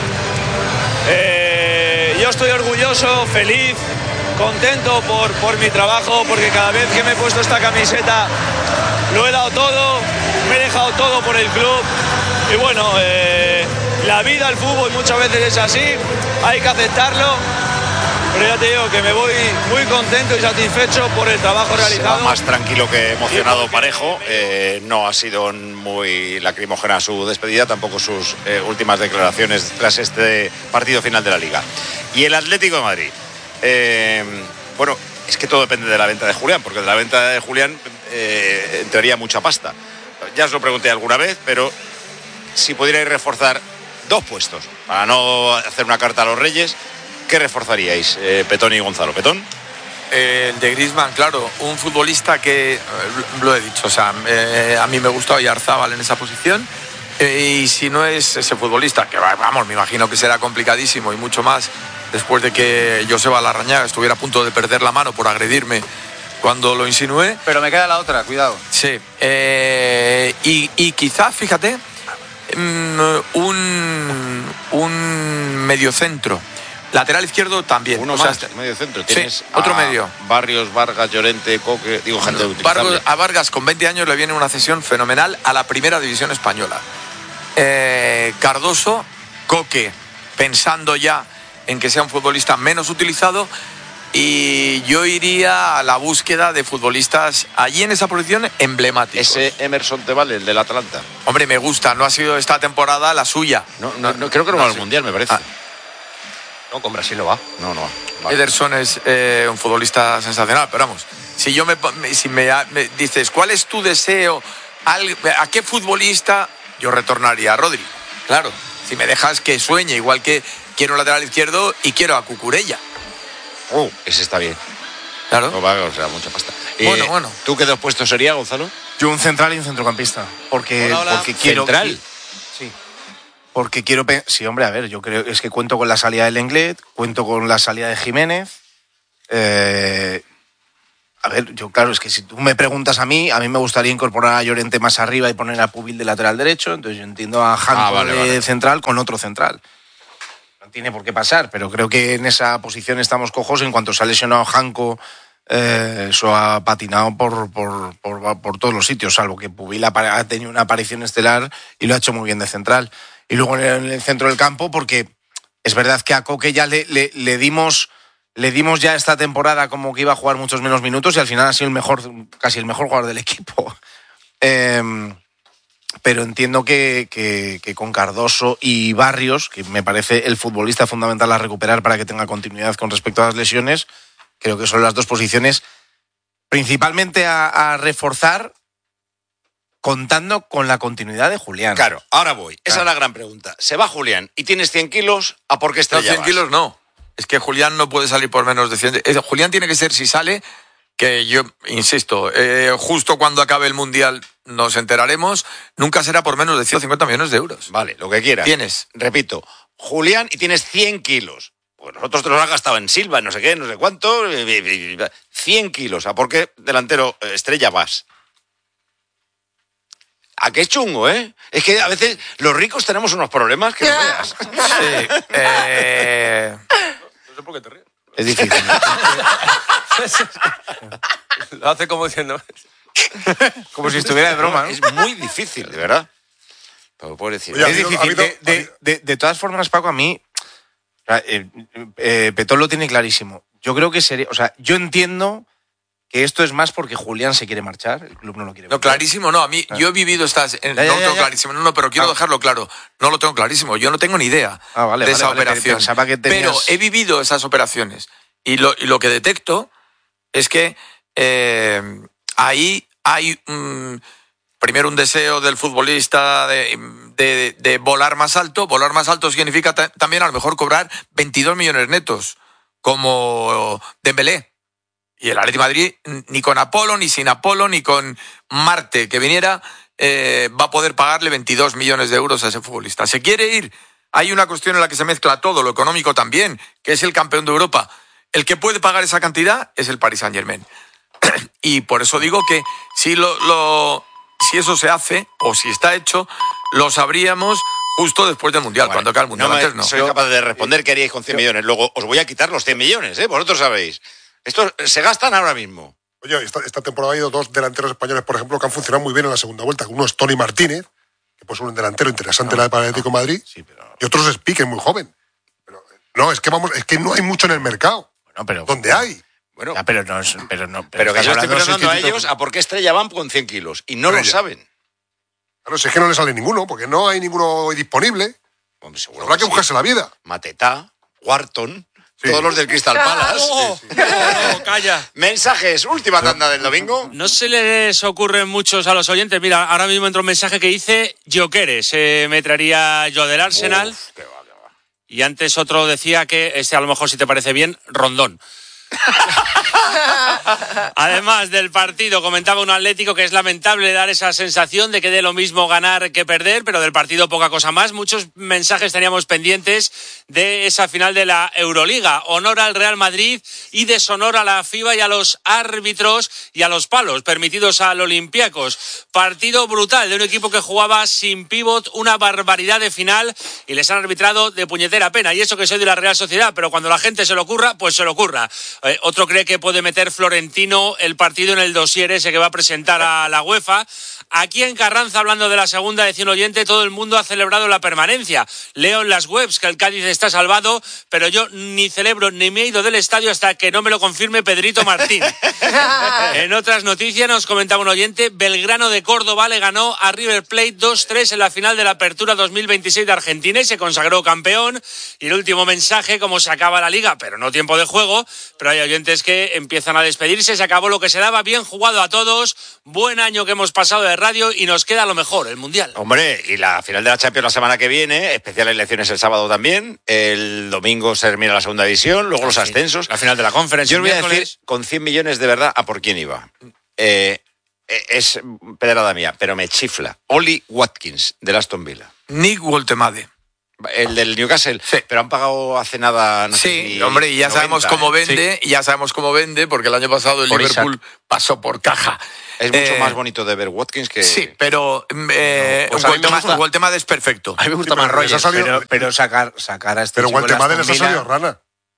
[SPEAKER 18] Eh, yo estoy orgulloso, feliz, contento por, por mi trabajo, porque cada vez que me he puesto esta camiseta lo he dado todo, me he dejado todo por el club. Y bueno, eh, la vida, el fútbol muchas veces es así, hay que aceptarlo. Pero ya te digo que me voy muy contento y satisfecho por el trabajo realizado.
[SPEAKER 5] Se va más tranquilo que emocionado Parejo. Eh, no ha sido muy lacrimógena su despedida, tampoco sus eh, últimas declaraciones tras este partido final de la Liga. Y el Atlético de Madrid. Eh, bueno, es que todo depende de la venta de Julián, porque de la venta de Julián eh, entraría mucha pasta. Ya os lo pregunté alguna vez, pero si pudierais reforzar dos puestos, para no hacer una carta a los Reyes, ¿qué reforzaríais, eh, Petón y Gonzalo? ¿Petón?
[SPEAKER 17] Eh, el de Griezmann, claro, un futbolista que, eh, lo he dicho, o sea, eh, a mí me gusta Oyarzábal en esa posición, eh, y si no es ese futbolista, que vamos, me imagino que será complicadísimo y mucho más después de que Joseba Larrañaga estuviera a punto de perder la mano por agredirme cuando lo insinué.
[SPEAKER 6] Pero me queda la otra, cuidado.
[SPEAKER 17] Sí, eh, y, y quizá, fíjate, un, un mediocentro. Lateral izquierdo también.
[SPEAKER 5] Uno
[SPEAKER 17] o sea,
[SPEAKER 5] más, este, medio centro. Tienes
[SPEAKER 17] sí, otro medio.
[SPEAKER 5] Barrios, Vargas, Llorente, Coque, digo, gente utilizable.
[SPEAKER 17] A Vargas con veinte años le viene una cesión fenomenal a la primera división española. Eh, Cardoso, Coque, pensando ya en que sea un futbolista menos utilizado, y yo iría a la búsqueda de futbolistas allí en esa posición emblemáticos.
[SPEAKER 5] Ese Emerson te vale, el del Atalanta.
[SPEAKER 17] Hombre, me gusta, no ha sido esta temporada la suya.
[SPEAKER 5] No, no, no creo que no va al Mundial, me parece. Ah.
[SPEAKER 10] No, con Brasil no va.
[SPEAKER 5] No, no va.
[SPEAKER 17] Vale. Ederson es eh, un futbolista sensacional, pero vamos, si yo me, si me, me dices, ¿cuál es tu deseo? ¿A qué futbolista? Yo retornaría a Rodri. Claro, si me dejas que sueñe, igual que quiero un lateral izquierdo y quiero a Cucurella.
[SPEAKER 5] Oh, ese está bien.
[SPEAKER 17] Claro.
[SPEAKER 5] No va, o sea, mucha pasta.
[SPEAKER 17] Bueno,
[SPEAKER 5] eh,
[SPEAKER 17] bueno.
[SPEAKER 5] ¿Tú qué dos puestos sería, Gonzalo?
[SPEAKER 8] Yo un central y un centrocampista. Porque,
[SPEAKER 5] hola, hola.
[SPEAKER 8] porque quiero.
[SPEAKER 5] ¿Central?
[SPEAKER 8] Sí. Porque quiero. Sí, hombre, a ver, yo creo es que cuento con la salida de Lenglet, cuento con la salida de Jiménez. Eh, a ver, yo, claro, es que si tú me preguntas a mí, a mí me gustaría incorporar a Llorente más arriba y poner a Pubil de lateral derecho. Entonces yo entiendo a Janko ah, vale, de vale. central con otro central. No tiene por qué pasar, pero creo que en esa posición estamos cojos. En cuanto se ha lesionado Janko, eh, eso ha patinado por, por, por, por todos los sitios, salvo que Pubil ha tenido una aparición estelar y lo ha hecho muy bien de central. Y luego en el centro del campo, porque es verdad que a Coque ya le, le, le dimos le dimos ya esta temporada como que iba a jugar muchos menos minutos y al final ha sido el mejor, casi el mejor jugador del equipo. Eh, pero entiendo que, que, que con Cardoso y Barrios, que me parece el futbolista fundamental a recuperar para que tenga continuidad con respecto a las lesiones, creo que son las dos posiciones principalmente a, a reforzar, contando con la continuidad de Julián.
[SPEAKER 5] Claro, ahora voy. Esa claro. es la gran pregunta. Se va Julián y tienes cien kilos, ¿a por qué estrella
[SPEAKER 17] No, cien kilos no. Es que Julián no puede salir por menos de cien. Julián tiene que ser, si sale, que yo insisto, eh, justo cuando acabe el Mundial nos enteraremos, nunca será por menos de ciento cincuenta millones de euros.
[SPEAKER 5] Vale, lo que quieras.
[SPEAKER 17] Tienes.
[SPEAKER 5] Repito, Julián y tienes cien kilos. Pues nosotros te los has gastado en Silva, no sé qué, no sé cuánto. cien kilos. ¿A por qué delantero estrella vas? ¿A qué chungo, eh? Es que a veces los ricos tenemos unos problemas que no veas.
[SPEAKER 17] Sí. Eh...
[SPEAKER 3] No sé por qué te ríes.
[SPEAKER 8] Es difícil, ¿no?
[SPEAKER 3] Lo hace como diciendo...
[SPEAKER 8] Como si estuviera de broma, ¿no?
[SPEAKER 5] Es muy difícil, de verdad. Pero puedo decir...
[SPEAKER 8] Oye, es difícil. Habido, de, de, de, de todas formas, Paco, a mí... Eh, eh, Petón lo tiene clarísimo. Yo creo que sería... O sea, yo entiendo... que esto es más porque Julián se quiere marchar, el club no lo quiere marchar.
[SPEAKER 17] No, clarísimo, no. A mí, yo he vivido estas...
[SPEAKER 8] Ya,
[SPEAKER 17] no
[SPEAKER 8] ya,
[SPEAKER 17] lo tengo
[SPEAKER 8] ya.
[SPEAKER 17] clarísimo, no, no, pero quiero
[SPEAKER 8] Ah.
[SPEAKER 17] dejarlo claro. No lo tengo clarísimo. Yo no tengo ni idea
[SPEAKER 8] Ah, vale,
[SPEAKER 17] de
[SPEAKER 8] vale,
[SPEAKER 17] esa
[SPEAKER 8] vale,
[SPEAKER 17] operación.
[SPEAKER 8] pensaba que tenías-
[SPEAKER 17] Pero he vivido esas operaciones. Y lo, y lo que detecto es que eh, ahí hay mm, primero un deseo del futbolista de, de, de volar más alto. Volar más alto significa ta- también a lo mejor cobrar veintidós millones netos, como Dembélé. Y el Atlético de Madrid, ni con Apolo, ni sin Apolo, ni con Marte que viniera, eh, va a poder pagarle veintidós millones de euros a ese futbolista. ¿Se quiere ir? Hay una cuestión en la que se mezcla todo, lo económico también, que es el campeón de Europa. El que puede pagar esa cantidad es el Paris Saint-Germain. Y por eso digo que si, lo, lo, si eso se hace, o si está hecho, lo sabríamos justo después del Mundial,
[SPEAKER 5] Vale.
[SPEAKER 17] cuando acabe el Mundial.
[SPEAKER 5] No me-
[SPEAKER 17] Antes no.
[SPEAKER 5] soy capaz de responder qué haríais con cien millones. Luego os voy a quitar los cien millones, ¿eh? Vosotros sabéis. Estos se gastan ahora mismo.
[SPEAKER 11] Oye, esta, esta temporada ha habido dos delanteros españoles, por ejemplo, que han funcionado muy bien en la segunda vuelta. Uno es Tony Martínez, que puede ser un delantero interesante
[SPEAKER 8] No,
[SPEAKER 11] en el Atlético de Madrid,
[SPEAKER 8] Sí, pero...
[SPEAKER 11] y otro es Pique, muy joven. Pero, no, es que vamos, es que no hay mucho en el mercado.
[SPEAKER 8] Bueno, pero...
[SPEAKER 11] ¿Dónde hay?
[SPEAKER 5] Bueno,
[SPEAKER 8] Ya, pero no es... Pero, no,
[SPEAKER 5] pero que
[SPEAKER 8] estás
[SPEAKER 5] yo estoy
[SPEAKER 8] hablando de
[SPEAKER 5] preguntando a
[SPEAKER 8] sustituto-
[SPEAKER 5] ellos a por qué Estrella van con cien kilos. Y no lo
[SPEAKER 11] Estrella.
[SPEAKER 5] saben.
[SPEAKER 11] Claro, si es que no le sale ninguno, porque no hay ninguno disponible.
[SPEAKER 5] Hombre, seguro
[SPEAKER 11] Habrá que
[SPEAKER 5] sí.
[SPEAKER 11] buscarse la vida.
[SPEAKER 5] Matetá, Wharton,
[SPEAKER 11] Sí.
[SPEAKER 5] todos los del Crystal Palace.
[SPEAKER 19] ¡Oh! ¡Oh, calla!
[SPEAKER 5] Mensajes, última tanda del domingo.
[SPEAKER 19] No se les ocurren muchos a los oyentes. Mira, ahora mismo entró un mensaje que dice Jokeres, eh, me traería yo del Arsenal.
[SPEAKER 5] Uf, qué va, qué va.
[SPEAKER 19] Y antes otro decía que, este a lo mejor si te parece bien, Rondón. Además del partido, comentaba un Atlético que es lamentable dar esa sensación de que dé lo mismo ganar que perder, pero del partido poca cosa más. Muchos mensajes teníamos pendientes de esa final de la Euroliga. Honor al Real Madrid y deshonor a la FIBA y a los árbitros y a los palos permitidos al Olympiacos. Partido brutal de un equipo que jugaba sin pívot, una barbaridad de final, y les han arbitrado de puñetera pena. Y eso que soy de la Real Sociedad, pero cuando la gente se lo ocurra, pues se lo ocurra. Eh, otro cree que puede meter Florentino el partido en el dossier ese que va a presentar a la UEFA. Aquí en Carranza, hablando de la segunda, decía un oyente, todo el mundo ha celebrado la permanencia. Leo en las webs que el Cádiz está salvado, pero yo ni celebro ni me he ido del estadio hasta que no me lo confirme Pedrito Martín. En otras noticias nos comentaba un oyente, Belgrano de Córdoba le ganó a River Plate dos tres en la final de la Apertura dos mil veintiséis de Argentina y se consagró campeón. Y el último mensaje, como se acaba la liga, pero no tiempo de juego, pero hay oyentes que empiezan a despedirse, se acabó lo que se daba, bien jugado a todos, buen año que hemos pasado de radio y nos queda lo mejor, el Mundial.
[SPEAKER 5] Hombre, y la final de la Champions la semana que viene, especial elecciones el sábado también, el domingo se termina la segunda división, luego los ascensos.
[SPEAKER 19] La final de la Conference.
[SPEAKER 5] Yo os voy a
[SPEAKER 19] miércoles.
[SPEAKER 5] decir con cien millones de verdad a por quién iba. Eh, es pedrada mía, pero me chifla. Oli Watkins, del Aston Villa.
[SPEAKER 17] Nick Woltemade.
[SPEAKER 5] El del Newcastle,
[SPEAKER 17] Sí.
[SPEAKER 5] pero han pagado hace nada. No sé,
[SPEAKER 17] Sí,
[SPEAKER 5] ni
[SPEAKER 17] hombre, y ya
[SPEAKER 5] noventa,
[SPEAKER 17] sabemos
[SPEAKER 5] ¿eh?
[SPEAKER 17] cómo vende,
[SPEAKER 5] Sí.
[SPEAKER 17] y ya sabemos cómo vende, porque el año pasado el
[SPEAKER 5] Por
[SPEAKER 17] Liverpool pasó por caja.
[SPEAKER 5] Es mucho
[SPEAKER 17] Eh,
[SPEAKER 5] más bonito de ver Watkins que.
[SPEAKER 17] Sí, pero eh,
[SPEAKER 8] Pues a mí me
[SPEAKER 17] Woltemade-
[SPEAKER 8] gusta-
[SPEAKER 17] Woltemade es perfecto.
[SPEAKER 8] A mí me gusta
[SPEAKER 11] Sí, pero
[SPEAKER 8] más
[SPEAKER 11] les ha
[SPEAKER 8] Rogers,
[SPEAKER 11] salido-
[SPEAKER 8] pero, pero sacar, sacar a este
[SPEAKER 11] Pero
[SPEAKER 8] chico de
[SPEAKER 11] Guatemala les ha
[SPEAKER 8] Aston Villa-
[SPEAKER 11] salido rana.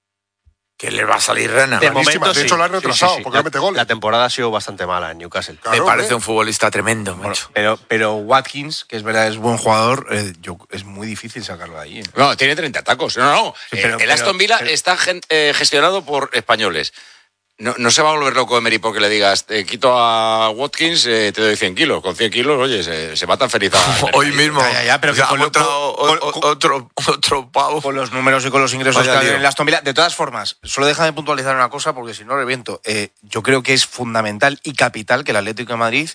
[SPEAKER 17] Que le va a salir rana.
[SPEAKER 20] De
[SPEAKER 11] Ranísima.
[SPEAKER 20] momento
[SPEAKER 11] De
[SPEAKER 20] sí.
[SPEAKER 11] hecho, la han
[SPEAKER 20] Sí, sí,
[SPEAKER 11] retrasado
[SPEAKER 20] sí.
[SPEAKER 11] porque
[SPEAKER 20] La-
[SPEAKER 11] no mete goles.
[SPEAKER 20] La temporada ha sido bastante mala en Newcastle.
[SPEAKER 17] Me
[SPEAKER 11] Claro,
[SPEAKER 17] parece
[SPEAKER 11] hombre.
[SPEAKER 17] un futbolista tremendo,
[SPEAKER 8] Bueno,
[SPEAKER 17] macho.
[SPEAKER 8] pero, pero Watkins, que es verdad, es buen jugador, eh, yo, es muy difícil sacarlo de ahí. ¿eh?
[SPEAKER 5] No, tiene treinta tacos. No, no.
[SPEAKER 8] Sí,
[SPEAKER 5] Eh,
[SPEAKER 8] pero-
[SPEAKER 5] el Aston
[SPEAKER 8] pero-
[SPEAKER 5] Villa
[SPEAKER 8] pero-
[SPEAKER 5] está gen- eh, gestionado por españoles. No, no se va a volver loco Emery porque le digas, te quito a Watkins, eh, te doy cien kilos. Con cien kilos, oye, se, se va tan feliz. a-
[SPEAKER 17] Hoy mismo.
[SPEAKER 8] Ya, ya, ya, pero
[SPEAKER 17] o sea,
[SPEAKER 8] que con
[SPEAKER 17] ha
[SPEAKER 8] lo-
[SPEAKER 17] mostrado
[SPEAKER 8] con-
[SPEAKER 17] o-
[SPEAKER 8] con-
[SPEAKER 17] o- otro, otro pavo.
[SPEAKER 8] Con los números y con los ingresos
[SPEAKER 17] Vaya
[SPEAKER 8] que hay
[SPEAKER 17] lío.
[SPEAKER 8] en el Aston Villa. De todas formas, solo déjame puntualizar una cosa porque si no reviento. Eh, yo creo que es fundamental y capital que el Atlético de Madrid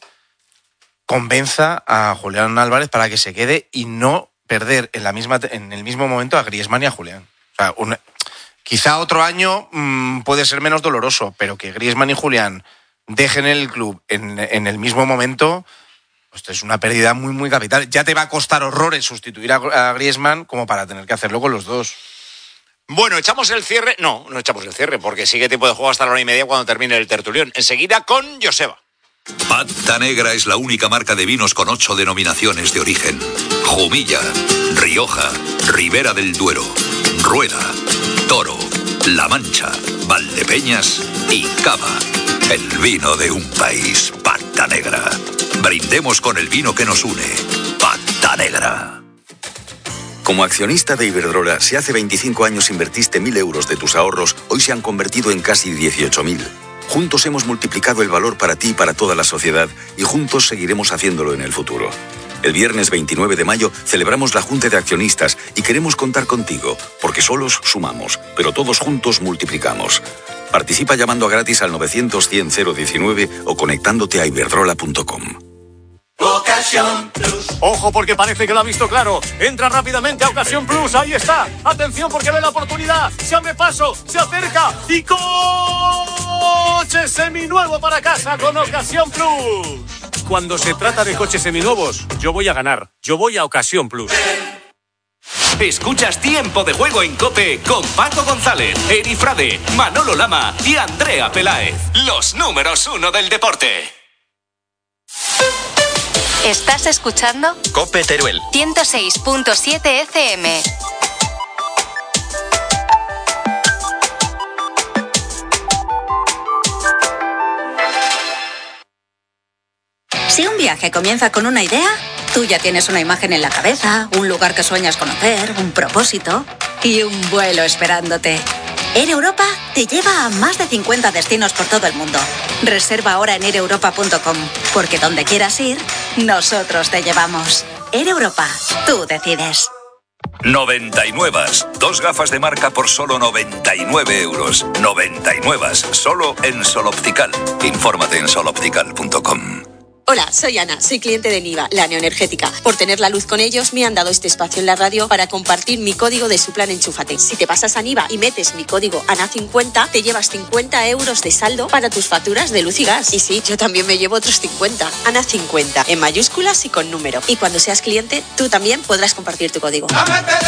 [SPEAKER 8] convenza a Julián Álvarez para que se quede y no perder en, la misma, en el mismo momento a Griezmann y a Julián. O sea, una- quizá otro año mmm, puede ser menos doloroso, pero que Griezmann y Julián dejen el club en, en el mismo momento, pues es una pérdida muy, muy capital. Ya te va a costar horrores sustituir a, a Griezmann como para tener que hacerlo con los dos.
[SPEAKER 5] Bueno, ¿echamos el cierre? No, no echamos el cierre, porque sigue tiempo de juego hasta la hora y media cuando termine el tertulión. Enseguida con Joseba.
[SPEAKER 21] Pata Negra es la única marca de vinos con ocho denominaciones de origen. Jumilla, Rioja, Ribera del Duero, Rueda, Toro, La Mancha, Valdepeñas y Cava. El vino de un país, Pata Negra. Brindemos con el vino que nos une. Pata Negra.
[SPEAKER 22] Como accionista de Iberdrola, si hace veinticinco años invertiste mil euros de tus ahorros, hoy se han convertido en casi dieciocho mil. Juntos hemos multiplicado el valor para ti y para toda la sociedad, y juntos seguiremos haciéndolo en el futuro. El viernes veintinueve de mayo celebramos la Junta de Accionistas y queremos contar contigo, porque solos sumamos, pero todos juntos multiplicamos. Participa llamando a gratis al novecientos cien cero diecinueve o conectándote a iberdrola punto com.
[SPEAKER 23] Ocasión Plus. Ojo porque parece que lo ha visto claro. Entra rápidamente a Ocasión Plus. Ahí está. Atención porque ve la oportunidad. Se abre paso, se acerca y coche seminuevo para casa con Ocasión Plus. Cuando se trata de coches seminuevos, yo voy a ganar. Yo voy a Ocasión Plus.
[SPEAKER 24] Escuchas Tiempo de Juego en COPE con Paco González, Eri Frade, Manolo Lama y Andrea Peláez. Los números uno del deporte.
[SPEAKER 1] ¿Estás escuchando?
[SPEAKER 2] COPE Teruel.
[SPEAKER 1] ciento seis punto siete F M.
[SPEAKER 14] Si un viaje comienza con una idea, tú ya tienes una imagen en la cabeza, un lugar que sueñas conocer, un propósito y un vuelo esperándote. Air Europa te lleva a más de cincuenta destinos por todo el mundo. Reserva ahora en air europa punto com, porque donde quieras ir, nosotros te llevamos. Air Europa, tú decides.
[SPEAKER 21] noventa y nueve. Dos gafas de marca por solo noventa y nueve euros. noventa y nueve. Solo en Sol Optical. Infórmate en sol optical punto com.
[SPEAKER 25] Hola, soy Ana, soy cliente de Niva, la neoenergética. Por tener la luz con ellos, me han dado este espacio en la radio para compartir mi código de su plan Enchúfate. Si te pasas a Niva y metes mi código A N A cincuenta, te llevas cincuenta euros de saldo para tus facturas de luz y gas. Y sí, yo también me llevo otros cincuenta. A N A cincuenta, en mayúsculas y con número. Y cuando seas cliente, tú también podrás compartir tu código.